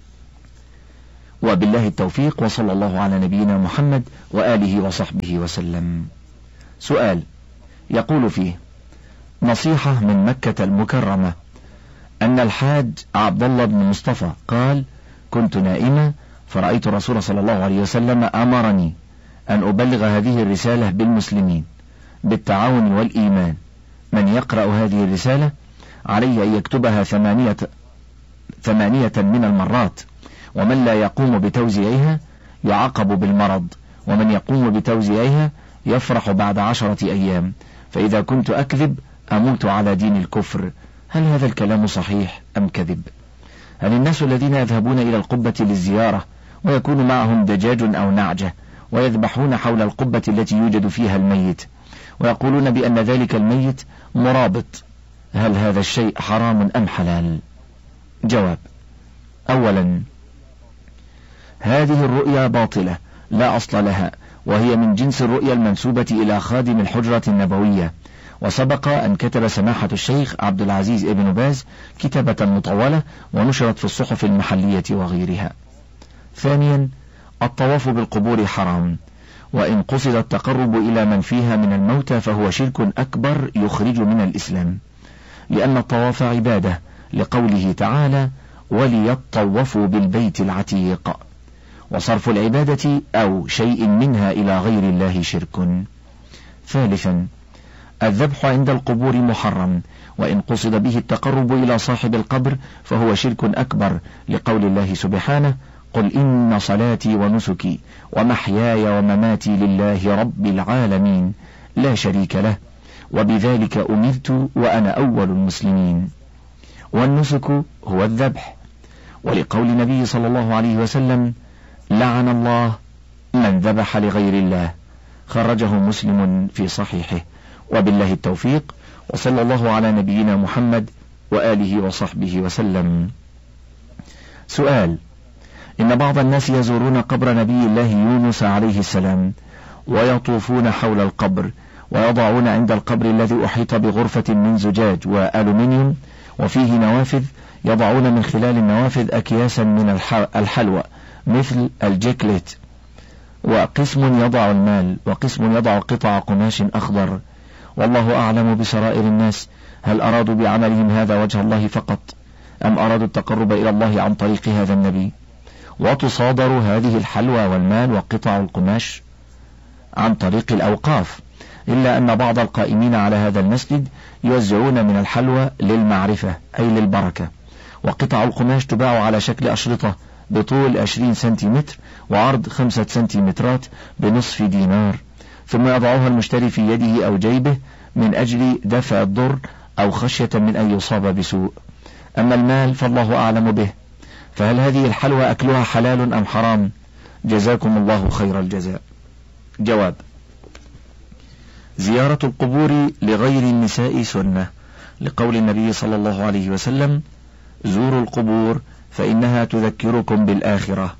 وبالله التوفيق، وصلى الله على نبينا محمد وآله وصحبه وسلم. سؤال يقول فيه: نصيحة من مكة المكرمة أن الحاج عبد الله بن مصطفى قال: كنت نائمة فرأيت الرسول صلى الله عليه وسلم أمرني أن أبلغ هذه الرسالة بالمسلمين بالتعاون والإيمان. من يقرأ هذه الرسالة عليه أن يكتبها ثمانية, ثمانية من المرات، ومن لا يقوم بتوزيعها يعاقب بالمرض، ومن يقوم بتوزيعها يفرح بعد عشرة أيام، فإذا كنت أكذب أموت على دين الكفر. هل هذا الكلام صحيح أم كذب؟ هل الناس الذين يذهبون إلى القبة للزيارة ويكون معهم دجاج أو نعجة ويذبحون حول القبة التي يوجد فيها الميت ويقولون بأن ذلك الميت مرابط، هل هذا الشيء حرام أم حلال؟ جواب: أولا، هذه الرؤيا باطلة لا أصل لها، وهي من جنس الرؤيا المنسوبة إلى خادم الحجرة النبوية، وسبق أن كتب سماحة الشيخ عبد العزيز ابن باز كتابة مطولة ونشرت في الصحف المحلية وغيرها. ثانيا، الطواف بالقبور حرام، وإن قصد التقرب إلى من فيها من الموتى فهو شرك أكبر يخرج من الإسلام، لأن الطواف عبادة، لقوله تعالى: وليطوفوا بالبيت العتيق، وصرف العبادة أو شيء منها إلى غير الله شرك. ثالثا، الذبح عند القبور محرم، وإن قصد به التقرب إلى صاحب القبر فهو شرك أكبر، لقول الله سبحانه: قل إن صلاتي ونسكي ومحياي ومماتي لله رب العالمين لا شريك له وبذلك أمرت وأنا أول المسلمين. والنسك هو الذبح، ولقول النبي صلى الله عليه وسلم: لعن الله من ذبح لغير الله، خرجه مسلم في صحيحه. وبالله التوفيق، وصلى الله على نبينا محمد وآله وصحبه وسلم. سؤال: إن بعض الناس يزورون قبر نبي الله يونس عليه السلام ويطوفون حول القبر، ويضعون عند القبر الذي أحيط بغرفة من زجاج وألومنيوم وفيه نوافذ، يضعون من خلال النوافذ أكياسا من الحلوى مثل الجيكليت، وقسم يضع المال وقسم يضع قطع قماش أخضر، والله أعلم بسرائر الناس. هل أرادوا بعملهم هذا وجه الله فقط، أم أرادوا التقرب إلى الله عن طريق هذا النبي؟ وتصادر هذه الحلوى والمال وقطع القماش عن طريق الأوقاف، إلا أن بعض القائمين على هذا المسجد يوزعون من الحلوى للمعرفة أي للبركة، وقطع القماش تباع على شكل أشرطة بطول عشرين سنتيمتر وعرض خمسة سنتيمترات بنصف دينار، ثم يضعها المشتري في يده أو جيبه من أجل دفع الضر أو خشية من أن يصاب بسوء. أما المال فالله أعلم به. فهل هذه الحلوى أكلها حلال أم حرام؟ جزاكم الله خير الجزاء. جواب: زيارة القبور لغير النساء سنة، لقول النبي صلى الله عليه وسلم: زوروا القبور فإنها تذكركم بالآخرة.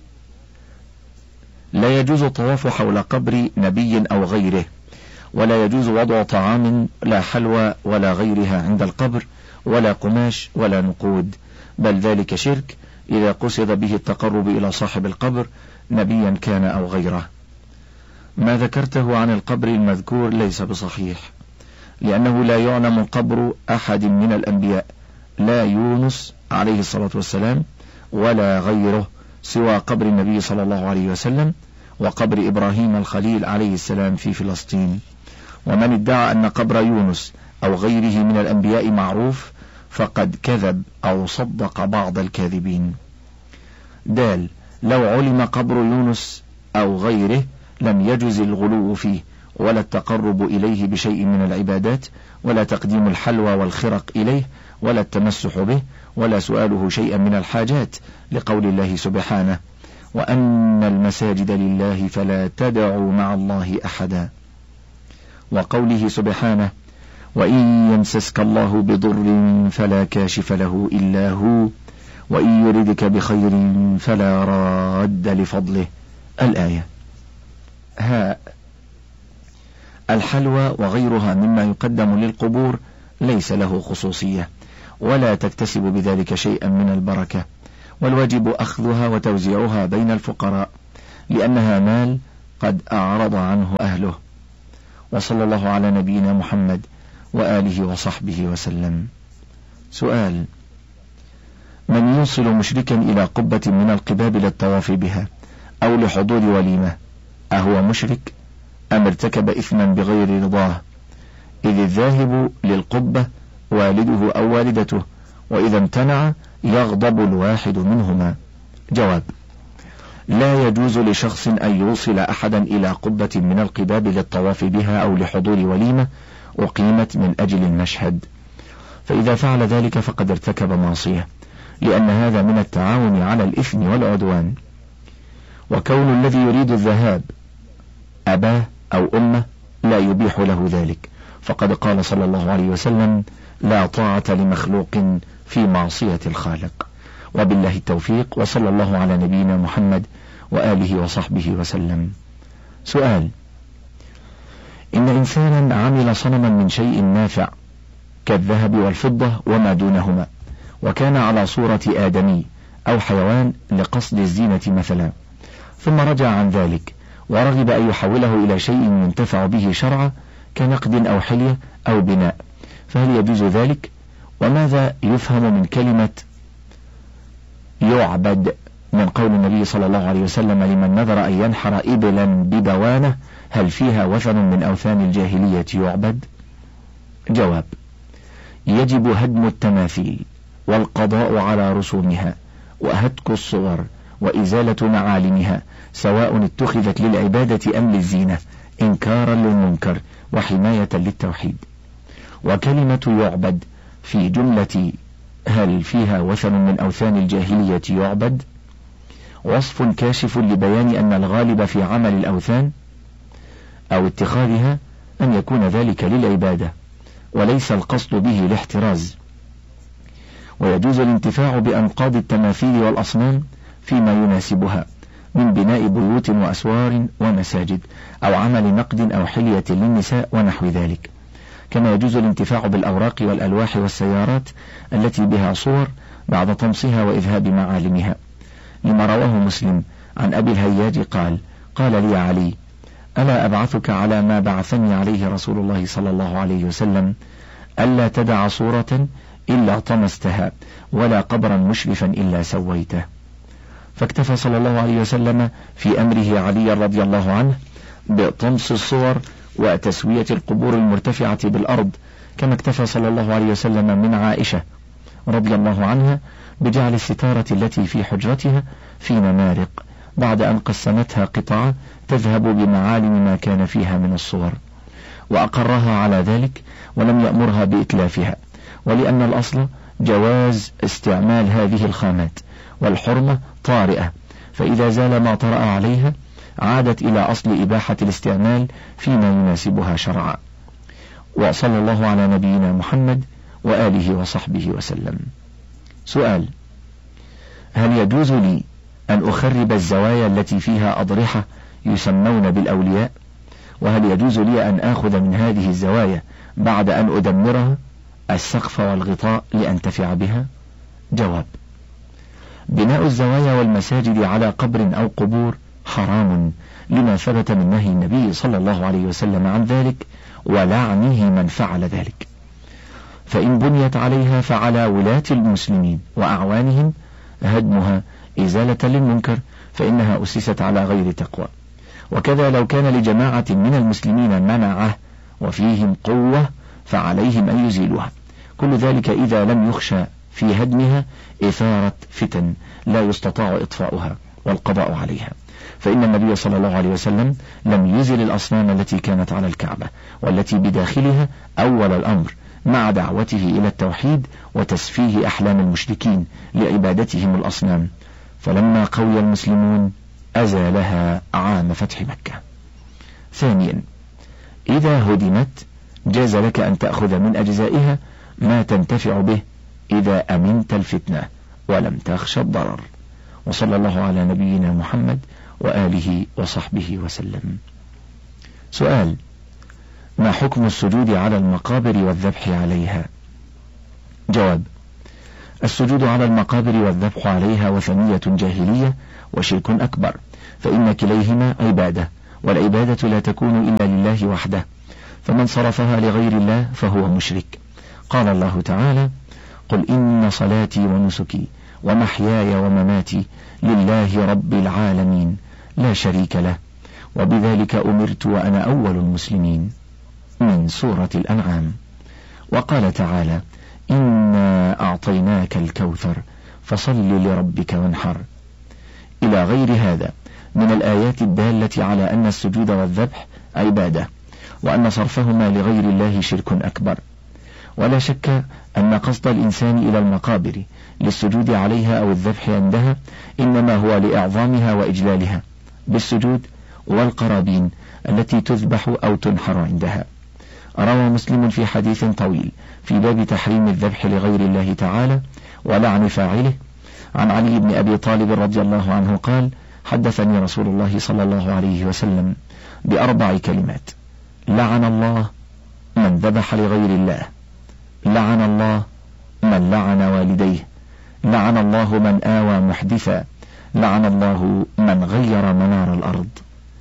لا يجوز الطواف حول قبر نبي أو غيره، ولا يجوز وضع طعام لا حلوى ولا غيرها عند القبر، ولا قماش ولا نقود، بل ذلك شرك إذا قصد به التقرب إلى صاحب القبر نبيا كان أو غيره. ما ذكرته عن القبر المذكور ليس بصحيح، لأنه لا يعلم قبر أحد من الأنبياء، لا يونس عليه الصلاة والسلام ولا غيره، سوى قبر النبي صلى الله عليه وسلم وقبر إبراهيم الخليل عليه السلام في فلسطين. ومن ادعى أن قبر يونس أو غيره من الأنبياء معروف فقد كذب أو صدق بعض الكاذبين. دال: لو علم قبر يونس أو غيره لم يجز الغلو فيه، ولا التقرب إليه بشيء من العبادات، ولا تقديم الحلوى والخرق إليه، ولا التمسح به، ولا سؤاله شيئا من الحاجات، لقول الله سبحانه: وأن المساجد لله فلا تدعوا مع الله أحدا، وقوله سبحانه: وإن يمسسك الله بضر فلا كاشف له إلا هو وإن يردك بخير فلا راد لفضله. الآية. هاء: الحلوى وغيرها مما يقدم للقبور ليس له خصوصية ولا تكتسب بذلك شيئا من البركة، والواجب أخذها وتوزيعها بين الفقراء لأنها مال قد أعرض عنه أهله. وصلى الله على نبينا محمد وآله وصحبه وسلم. سؤال: من يوصل مشركا إلى قبة من القباب للطواف بها أو لحضور وليمة أهو مشرك أم ارتكب إثما بغير رضاه؟ إذ الذاهب للقبة والده أو والدته، وإذا امتنع يغضب الواحد منهما. جواب: لا يجوز لشخص أن يوصل أحدا إلى قبة من القباب للطواف بها أو لحضور وليمة أقيمت من أجل المشهد، فإذا فعل ذلك فقد ارتكب معصية، لأن هذا من التعاون على الإثم والعدوان. وكون الذي يريد الذهاب أباه أو أمه لا يبيح له ذلك، فقد قال صلى الله عليه وسلم: لا طاعة لمخلوق في معصية الخالق. وبالله التوفيق، وصلى الله على نبينا محمد وآله وصحبه وسلم. سؤال: إن إنسانا عمل صنما من شيء نافع كالذهب والفضة وما دونهما، وكان على صورة آدمي أو حيوان لقصد الزينة مثلا، ثم رجع عن ذلك ورغب أن يحوله إلى شيء ينتفع به شرعا كنقد أو حلية أو بناء، فهل يجوز ذلك؟ وماذا يفهم من كلمة يعبد من قول النبي صلى الله عليه وسلم: لمن نذر أن ينحر إبلا ببوانة هل فيها وثن من أوثان الجاهلية يعبد؟ جواب: يجب هدم التماثيل والقضاء على رسومها وهتك الصور وإزالة معالمها، سواء اتخذت للعبادة أم للزينة، إنكارا للمنكر وحماية للتوحيد. وكلمة يعبد في جملة هل فيها وثن من أوثان الجاهلية يعبد وصف كاشف لبيان أن الغالب في عمل الأوثان أو اتخاذها أن يكون ذلك للعبادة وليس القصد به الاحتراز. ويجوز الانتفاع بأنقاض التماثيل والأصنام فيما يناسبها من بناء بيوت وأسوار ومساجد أو عمل نقد أو حلية للنساء ونحو ذلك، كما يجوز الانتفاع بالأوراق والألواح والسيارات التي بها صور بعد طمسها وإذهاب معالمها، لما رواه مسلم عن أبي الهياج قال: قال لي علي: ألا أبعثك على ما بعثني عليه رسول الله صلى الله عليه وسلم، ألا تدع صورة إلا طمستها ولا قبرا مشرفا إلا سويته. فاكتفى صلى الله عليه وسلم في أمره علي رضي الله عنه بطمس الصور وتسوية القبور المرتفعة بالأرض، كما اكتفى صلى الله عليه وسلم من عائشة رضي الله عنها بجعل الستارة التي في حجرتها في نمارق بعد أن قسمتها قطعة تذهب بمعالم ما كان فيها من الصور، وأقرها على ذلك ولم يأمرها بإتلافها، ولأن الأصل جواز استعمال هذه الخامات والحرمة طارئة، فإذا زال ما طرأ عليها عادت إلى أصل إباحة الاستعمال فيما يناسبها شرعا. وصلى الله على نبينا محمد وآله وصحبه وسلم. سؤال: هل يجوز لي أن أخرب الزوايا التي فيها أضرحة يسمون بالأولياء؟ وهل يجوز لي أن آخذ من هذه الزوايا بعد أن أدمرها السقف والغطاء لأنتفع بها؟ جواب: بناء الزوايا والمساجد على قبر أو قبور حرام، لما ثبت من نهي النبي صلى الله عليه وسلم عن ذلك ولعنه من فعل ذلك، فإن بنيت عليها فعلى ولاة المسلمين وأعوانهم هدمها إزالة للمنكر، فإنها أسست على غير تقوى. وكذا لو كان لجماعة من المسلمين منعه وفيهم قوة فعليهم أن يزيلوها، كل ذلك إذا لم يخشى في هدمها إثارة فتن لا يستطاع إطفاؤها والقضاء عليها، فإن النبي صلى الله عليه وسلم لم يزل الأصنام التي كانت على الكعبة والتي بداخلها أول الأمر، مع دعوته إلى التوحيد وتسفيه أحلام المشركين لعبادتهم الأصنام، فلما قوي المسلمون أزالها عام فتح مكة. ثانيا: إذا هدمت جاز لك أن تأخذ من أجزائها ما تنتفع به إذا أمنت الفتنة ولم تخشى الضرر. وصلى الله على نبينا محمد وآله وصحبه وسلم. سؤال: من فما حكم السجود على المقابر والذبح عليها؟ جواب: السجود على المقابر والذبح عليها وثنية جاهلية وشرك أكبر، فإن كليهما عبادة، والعبادة لا تكون إلا لله وحده، فمن صرفها لغير الله فهو مشرك. قال الله تعالى: قل إن صلاتي ونسكي ومحياي ومماتي لله رب العالمين لا شريك له وبذلك أمرت وأنا أول المسلمين، من سورة الأنعام. وقال تعالى: إنا أعطيناك الكوثر فصل لربك وانحر، إلى غير هذا من الآيات الدالة على أن السجود والذبح عبادة، وأن صرفهما لغير الله شرك أكبر. ولا شك أن قصد الإنسان إلى المقابر للسجود عليها أو الذبح عندها إنما هو لإعظامها وإجلالها بالسجود والقرابين التي تذبح أو تنحر عندها. روى مسلم في حديث طويل في باب تحريم الذبح لغير الله تعالى ولعن فاعله عن علي بن أبي طالب رضي الله عنه قال: حدثني رسول الله صلى الله عليه وسلم بأربع كلمات: لعن الله من ذبح لغير الله، لعن الله من لعن والديه، لعن الله من آوى محدثا، لعن الله من غير منار الأرض.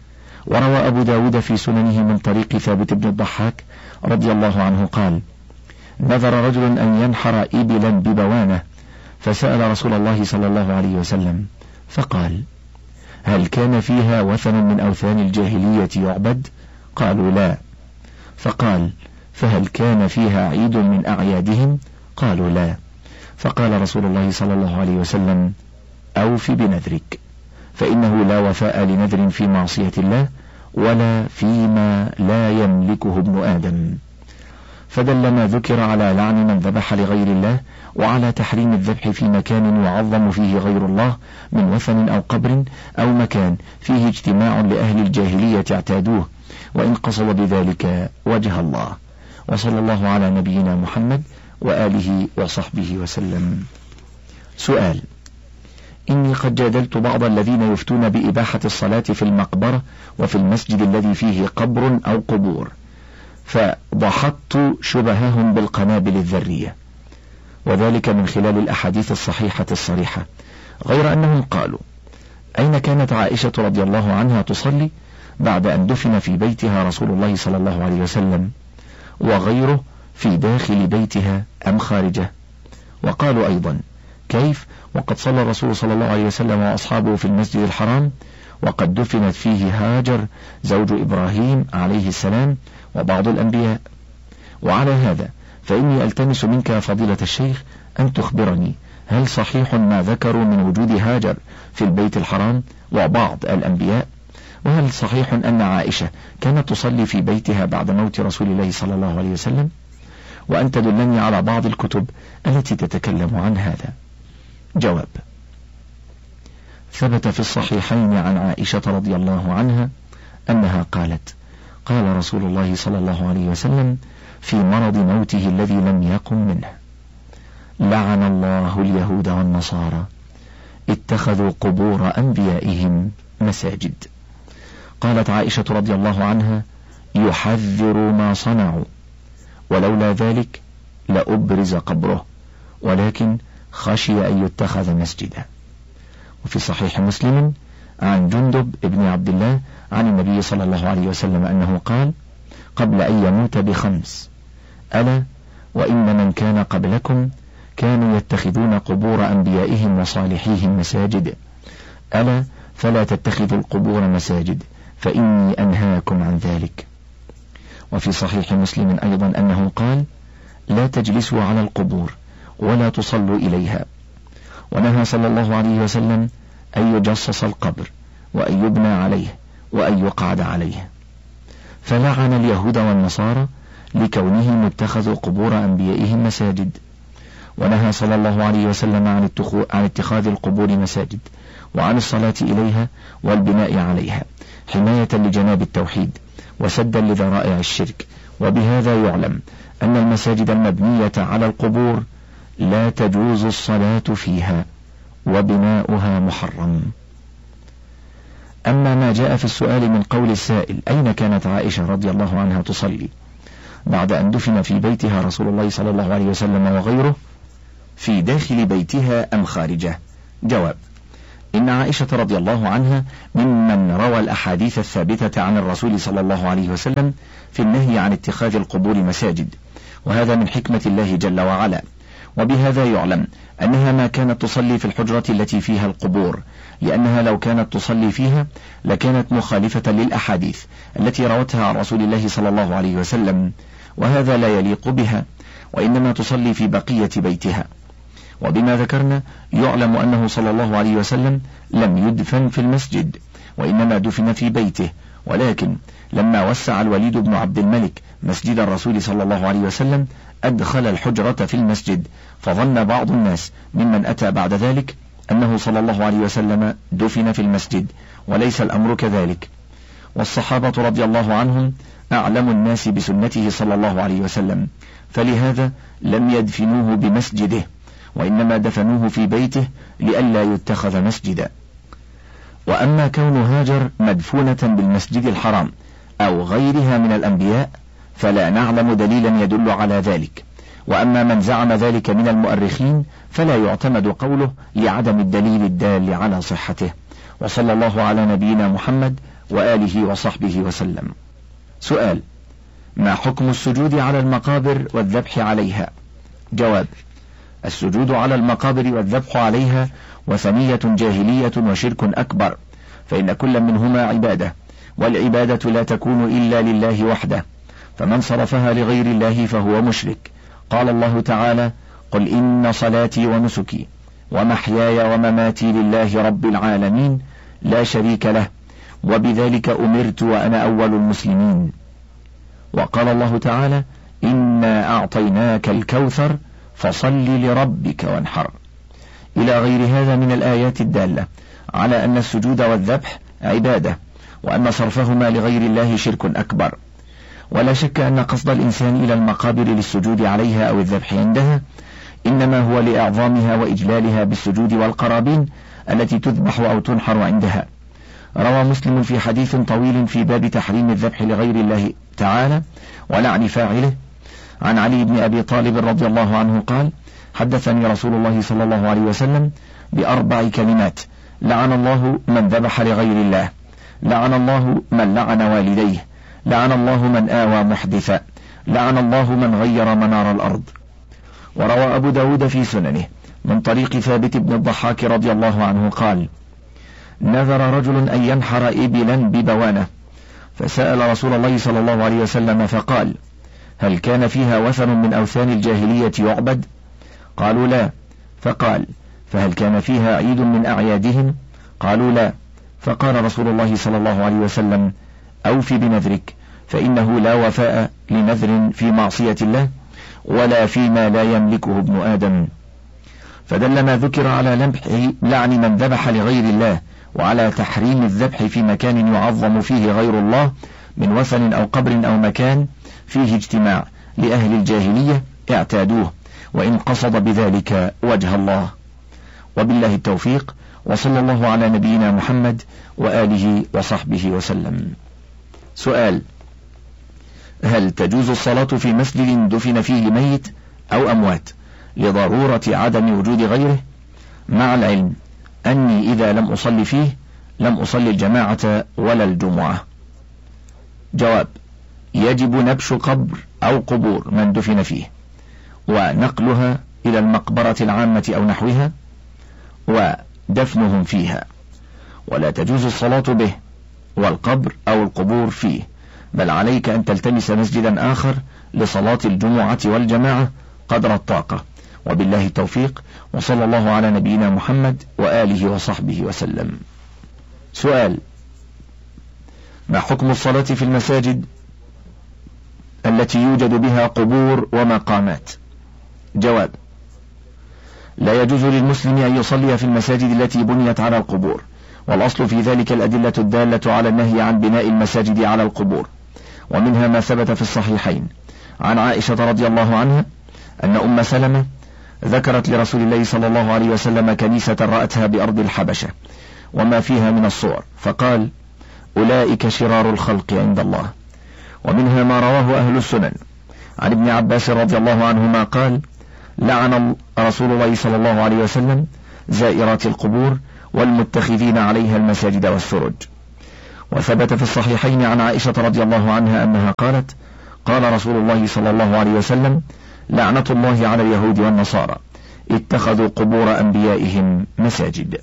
وروى أبو داود في سننه من طريق ثابت بن الضحاك رضي الله عنه قال: نذر رجل أن ينحر إبلا ببوانة، فسأل رسول الله صلى الله عليه وسلم فقال: هل كان فيها وثن من أوثان الجاهلية يعبد؟ قالوا: لا. فقال: فهل كان فيها عيد من أعيادهم؟ قالوا: لا. فقال رسول الله صلى الله عليه وسلم: أوف بنذرك، فإنه لا وفاء لنذر في معصية الله ولا فيما لا يملكه ابن آدم. فدل ما ذكر على لعن من ذبح لغير الله، وعلى تحريم الذبح في مكان يعظم فيه غير الله من وثن أو قبر أو مكان فيه اجتماع لأهل الجاهلية اعتادوه، وإن قصد بذلك وجه الله. وصلى الله على نبينا محمد وآله وصحبه وسلم. سؤال: إني قد جادلت بعض الذين يفتون بإباحة الصلاة في المقبرة وفي المسجد الذي فيه قبر أو قبور، فضحضت شبههم بالقنابل الذرية، وذلك من خلال الأحاديث الصحيحة الصريحة، غير أنهم قالوا: أين كانت عائشة رضي الله عنها تصلي بعد أن دفن في بيتها رسول الله صلى الله عليه وسلم، وغيره في داخل بيتها أم خارجه؟ وقالوا أيضا: كيف وقد صلى الرسول صلى الله عليه وسلم وأصحابه في المسجد الحرام وقد دفنت فيه هاجر زوج إبراهيم عليه السلام وبعض الأنبياء؟ وعلى هذا فإني ألتمس منك فضيلة الشيخ أن تخبرني، هل صحيح ما ذكروا من وجود هاجر في البيت الحرام وبعض الأنبياء؟ وهل صحيح أن عائشة كانت تصلي في بيتها بعد موت رسول الله صلى الله عليه وسلم؟ وأن تدلني على بعض الكتب التي تتكلم عن هذا. جواب: ثبت في الصحيحين عن عائشة رضي الله عنها أنها قالت: قال رسول الله صلى الله عليه وسلم في مرض موته الذي لم يقم منه: لعن الله اليهود والنصارى اتخذوا قبور أنبيائهم مساجد. قالت عائشة رضي الله عنها: يحذر ما صنعوا، ولولا ذلك لأبرز قبره، ولكن خشي أن يتخذ مسجدا. وفي صحيح مسلم عن جندب ابن عبد الله عن النبي صلى الله عليه وسلم أنه قال قبل أن يموت بخمس: ألا وإن من كان قبلكم كانوا يتخذون قبور أنبيائهم وصالحيهم مساجد، ألا فلا تتخذوا القبور مساجد فإني أنهاكم عن ذلك. وفي صحيح مسلم أيضا أنه قال: لا تجلسوا على القبور ولا تصلوا إليها. ونهى صلى الله عليه وسلم أن يجصص القبر وأن يبنى عليه وأن يقعد عليه. فلعن اليهود والنصارى لكونهم اتخذوا قبور أنبيائهم مساجد. ونهى صلى الله عليه وسلم عن عن اتخاذ القبور مساجد وعن الصلاة إليها والبناء عليها، حماية لجناب التوحيد وسدا لذرائع الشرك. وبهذا يعلم أن المساجد المبنية على القبور لا تجوز الصلاة فيها وبناؤها محرم. أما ما جاء في السؤال من قول السائل: أين كانت عائشة رضي الله عنها تصلي؟ بعد أن دفن في بيتها رسول الله صلى الله عليه وسلم وغيره، في داخل بيتها أم خارجه؟ جواب: إن عائشة رضي الله عنها ممن روى الأحاديث الثابتة عن الرسول صلى الله عليه وسلم في النهي عن اتخاذ القبور مساجد، وهذا من حكمة الله جل وعلا. وبهذا يعلم أنها ما كانت تصلي في الحجرة التي فيها القبور، لأنها لو كانت تصلي فيها لكانت مخالفة للأحاديث التي روتها عن رسول الله صلى الله عليه وسلم، وهذا لا يليق بها، وإنما تصلي في بقية بيتها. وبما ذكرنا يعلم أنه صلى الله عليه وسلم لم يدفن في المسجد، وإنما دفن في بيته، ولكن لما وسع الوليد بن عبد الملك مسجد الرسول صلى الله عليه وسلم أدخل الحجرة في المسجد، فظن بعض الناس ممن أتى بعد ذلك أنه صلى الله عليه وسلم دفن في المسجد، وليس الأمر كذلك. والصحابة رضي الله عنهم أعلم الناس بسنته صلى الله عليه وسلم، فلهذا لم يدفنوه بمسجده، وإنما دفنوه في بيته لئلا يتخذ مسجدا. وأما كون هاجر مدفونة بالمسجد الحرام أو غيرها من الأنبياء فلا نعلم دليلا يدل على ذلك، وأما من زعم ذلك من المؤرخين فلا يعتمد قوله لعدم الدليل الدال على صحته. وصلى الله على نبينا محمد وآله وصحبه وسلم. سؤال: ما حكم السجود على المقابر والذبح عليها؟ جواب: السجود على المقابر والذبح عليها وثنية جاهلية وشرك أكبر، فإن كل منهما عبادة، والعبادة لا تكون إلا لله وحده، فمن صرفها لغير الله فهو مشرك. قال الله تعالى: قل إن صلاتي ونسكي ومحياي ومماتي لله رب العالمين لا شريك له، وبذلك أمرت وأنا أول المسلمين. وقال الله تعالى: إنا أعطيناك الكوثر فصل لربك وانحر، إلى غير هذا من الآيات الدالة على أن السجود والذبح عبادة، وأن صرفهما لغير الله شرك أكبر. ولا شك أن قصد الإنسان إلى المقابر للسجود عليها أو الذبح عندها إنما هو لإعظامها وإجلالها بالسجود والقرابين التي تذبح أو تنحر عندها. روى مسلم في حديث طويل في باب تحريم الذبح لغير الله تعالى ولعن فاعله عن علي بن أبي طالب رضي الله عنه قال: حدثني رسول الله صلى الله عليه وسلم بأربع كلمات: لعن الله من ذبح لغير الله، لعن الله من لعن والديه، لعن الله من آوى محدثا، لعن الله من غير منار الأرض. وروى أبو داود في سننه من طريق ثابت بن الضحاك رضي الله عنه قال: نذر رجل أن ينحر إبلا ببوانة، فسأل رسول الله صلى الله عليه وسلم فقال: هل كان فيها وثن من أوثان الجاهلية يعبد؟ قالوا لا. فقال: فهل كان فيها عيد من أعيادهم؟ قالوا لا. فقال رسول الله صلى الله عليه وسلم: أوف بنذرك، فإنه لا وفاء لنذر في معصية الله ولا فيما لا يملكه ابن آدم. فدل ما ذكر على لعن من ذبح لغير الله، وعلى تحريم الذبح في مكان يعظم فيه غير الله من وثن أو قبر أو مكان فيه اجتماع لأهل الجاهلية اعتادوه، وإن قصد بذلك وجه الله. وبالله التوفيق، وصلى الله على نبينا محمد وآله وصحبه وسلم. سؤال: هل تجوز الصلاة في مسجد دفن فيه ميت أو أموات لضرورة عدم وجود غيره، مع العلم أني إذا لم أصلي فيه لم أصلي الجماعة ولا الجمعة؟ جواب: يجب نبش قبر أو قبور من دفن فيه ونقلها إلى المقبرة العامة أو نحوها ودفنهم فيها، ولا تجوز الصلاة به والقبر أو القبور فيه، بل عليك أن تلتمس مسجدا آخر لصلاة الجمعة والجماعة قدر الطاقة. وبالله التوفيق، وصلى الله على نبينا محمد وآله وصحبه وسلم. سؤال: ما حكم الصلاة في المساجد التي يوجد بها قبور ومقامات؟ جواب: لا يجوز للمسلم أن يصلي في المساجد التي بنيت على القبور، والأصل في ذلك الأدلة الدالة على النهي عن بناء المساجد على القبور، ومنها ما ثبت في الصحيحين عن عائشة رضي الله عنها أن أم سلمة ذكرت لرسول الله صلى الله عليه وسلم كنيسة رأتها بأرض الحبشة وما فيها من الصور، فقال: أولئك شرار الخلق عند الله. ومنها ما رواه أهل السنن عن ابن عباس رضي الله عنهما قال: لعن رسول الله صلى الله عليه وسلم زائرات القبور والمتخذين عليها المساجد والسرج. وثبت في الصحيحين عن عائشة رضي الله عنها أنها قالت: قال رسول الله صلى الله عليه وسلم: لعنة الله على اليهود والنصارى اتخذوا قبور أنبيائهم مساجد.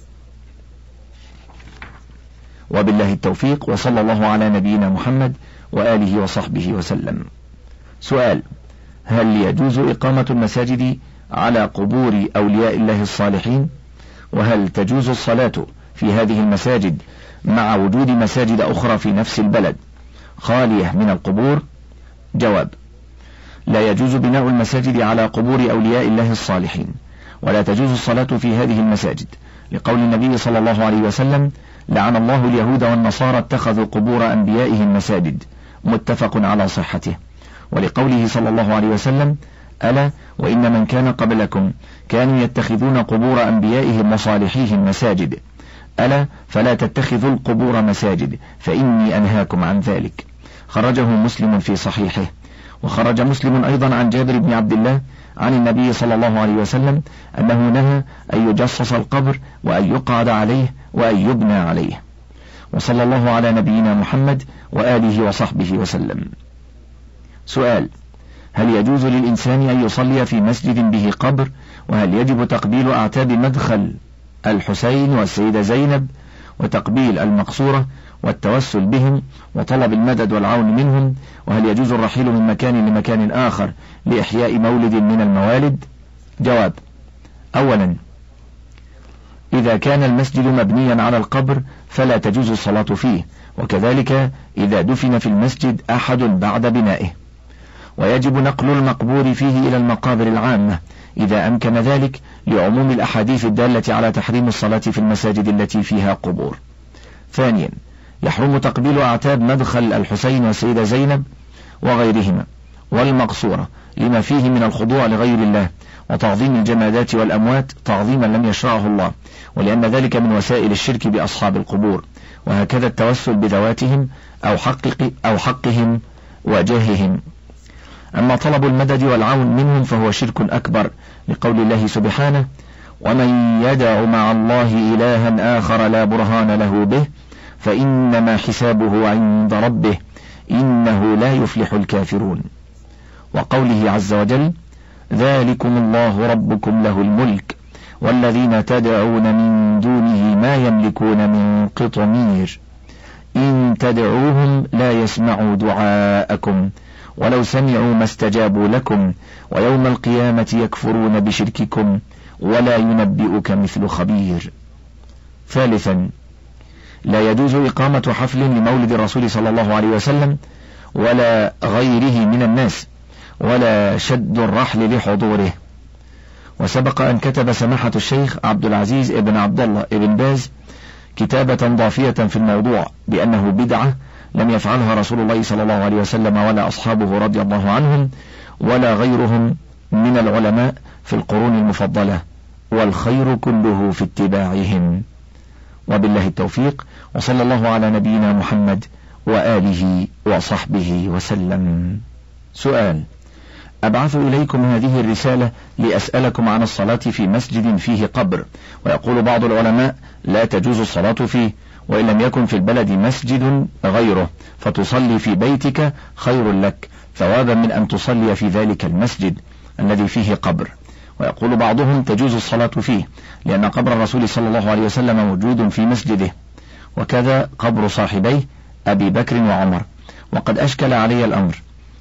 وبالله التوفيق، وصلى الله على نبينا محمد وآله وصحبه وسلم. سؤال: هل يجوز إقامة المساجد على قبور أولياء الله الصالحين؟ وهل تجوز الصلاة في هذه المساجد مع وجود مساجد أخرى في نفس البلد خالية من القبور؟ جواب: لا يجوز بناء المساجد على قبور أولياء الله الصالحين، ولا تجوز الصلاة في هذه المساجد، لقول النبي صلى الله عليه وسلم: لعن الله اليهود والنصارى اتخذوا قبور أنبيائهم مساجد، متفق على صحته. ولقوله صلى الله عليه وسلم: ألا وإن من كان قبلكم كانوا يتخذون قبور أنبيائهم وصالحيهم مساجد، ألا فلا تتخذوا القبور مساجد فإني أنهاكم عن ذلك. خرجه مسلم في صحيحه. وخرج مسلم أيضا عن جابر بن عبد الله عن النبي صلى الله عليه وسلم أنه نهى أن يجصص القبر وأن يقعد عليه وأن يبنى عليه. وصلى الله على نبينا محمد وآله وصحبه وسلم. سؤال: هل يجوز للإنسان أن يصلي في مسجد به قبر؟ وهل يجب تقبيل أعتاب مدخل الحسين والسيدة زينب وتقبيل المقصورة والتوسل بهم وطلب المدد والعون منهم؟ وهل يجوز الرحيل من مكان لمكان آخر لإحياء مولد من الموالد؟ جواب: أولا، إذا كان المسجد مبنيا على القبر فلا تجوز الصلاة فيه، وكذلك إذا دفن في المسجد أحد بعد بنائه. ويجب نقل المقبور فيه إلى المقابر العامة إذا أمكن ذلك، لعموم الأحاديث الدالة على تحريم الصلاة في المساجد التي فيها قبور. ثانيا، يحرم تقبيل أعتاب مدخل الحسين والسيدة زينب وغيرهما والمقصورة لما فيه من الخضوع لغير الله وتعظيم الجمادات والأموات تعظيما لم يشرعه الله، ولأن ذلك من وسائل الشرك بأصحاب القبور. وهكذا التوسل بذواتهم أو, حقق أو حقهم وجاههم. أما طلب المدد والعون منهم فهو شرك أكبر، لقول الله سبحانه: ومن يدع مع الله إلها آخر لا برهان له به فإنما حسابه عند ربه إنه لا يفلح الكافرون. وقوله عز وجل: ذلكم الله ربكم له الملك والذين تدعون من دونه ما يملكون من قطمير إن تدعوهم لا يسمعوا دعاءكم ولو سمعوا ما استجابوا لكم ويوم القيامة يكفرون بشرككم ولا ينبئك مثل خبير. ثالثا، لا يجوز إقامة حفل لمولد الرسول صلى الله عليه وسلم ولا غيره من الناس، ولا شد الرحل لحضوره. وسبق أن كتب سماحة الشيخ عبد العزيز ابن عبد الله ابن باز كتابة ضافية في الموضوع بأنه بدعة لم يفعلها رسول الله صلى الله عليه وسلم ولا أصحابه رضي الله عنهم ولا غيرهم من العلماء في القرون المفضلة، والخير كله في اتباعهم. وبالله التوفيق، وصلى الله على نبينا محمد وآله وصحبه وسلم. سؤال: أبعث إليكم هذه الرسالة لأسألكم عن الصلاة في مسجد فيه قبر، ويقول بعض العلماء لا تجوز الصلاة فيه، وإن لم يكن في البلد مسجد غيره فتصلي في بيتك خير لك ثوابا من أن تصلي في ذلك المسجد الذي فيه قبر. ويقول بعضهم تجوز الصلاة فيه لأن قبر الرسول صلى الله عليه وسلم موجود في مسجده، وكذا قبر صاحبيه أبي بكر وعمر، وقد أشكل علي الأمر،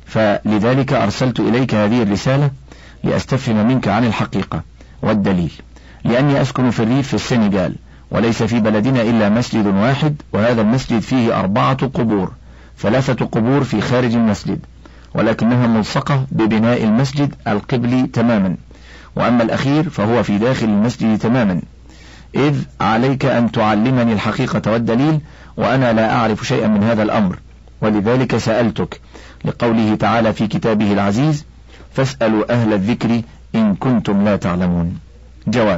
فلذلك أرسلت إليك هذه الرسالة لأستفهم منك عن الحقيقة والدليل، لأني أسكن في الريف في السنغال، وليس في بلدنا إلا مسجد واحد، وهذا المسجد فيه أربعة قبور، ثلاثة قبور في خارج المسجد ولكنها ملصقة ببناء المسجد القبلي تماما، وأما الأخير فهو في داخل المسجد تماما، إذ عليك أن تعلمني الحقيقة والدليل، وأنا لا أعرف شيئا من هذا الأمر، ولذلك سألتك، لقوله تعالى في كتابه العزيز: فاسألوا أهل الذكر إن كنتم لا تعلمون. جواب: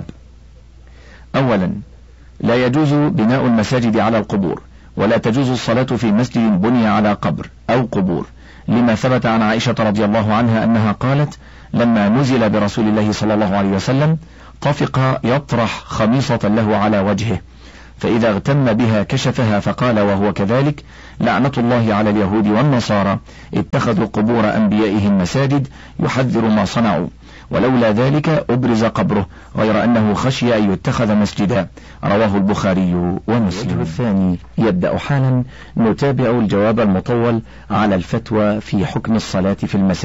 أولا، لا يجوز بناء المساجد على القبور، ولا تجوز الصلاة في مسجد بني على قبر أو قبور، لما ثبت عن عائشة رضي الله عنها أنها قالت لما نزل برسول الله صلى الله عليه وسلم طفق يطرح خميصة له على وجهه، فإذا اغتم بها كشفها فقال وهو كذلك لعنة الله على اليهود والنصارى اتخذوا قبور أنبيائهم مساجد يحذر ما صنعوا، ولولا ذلك أبرز قبره غير أنه خشي أن يتخذ مسجدا. رواه البخاري ومسلم. الثاني يبدأ حالا نتابع الجواب المطول على الفتوى في حكم الصلاة في المساجد.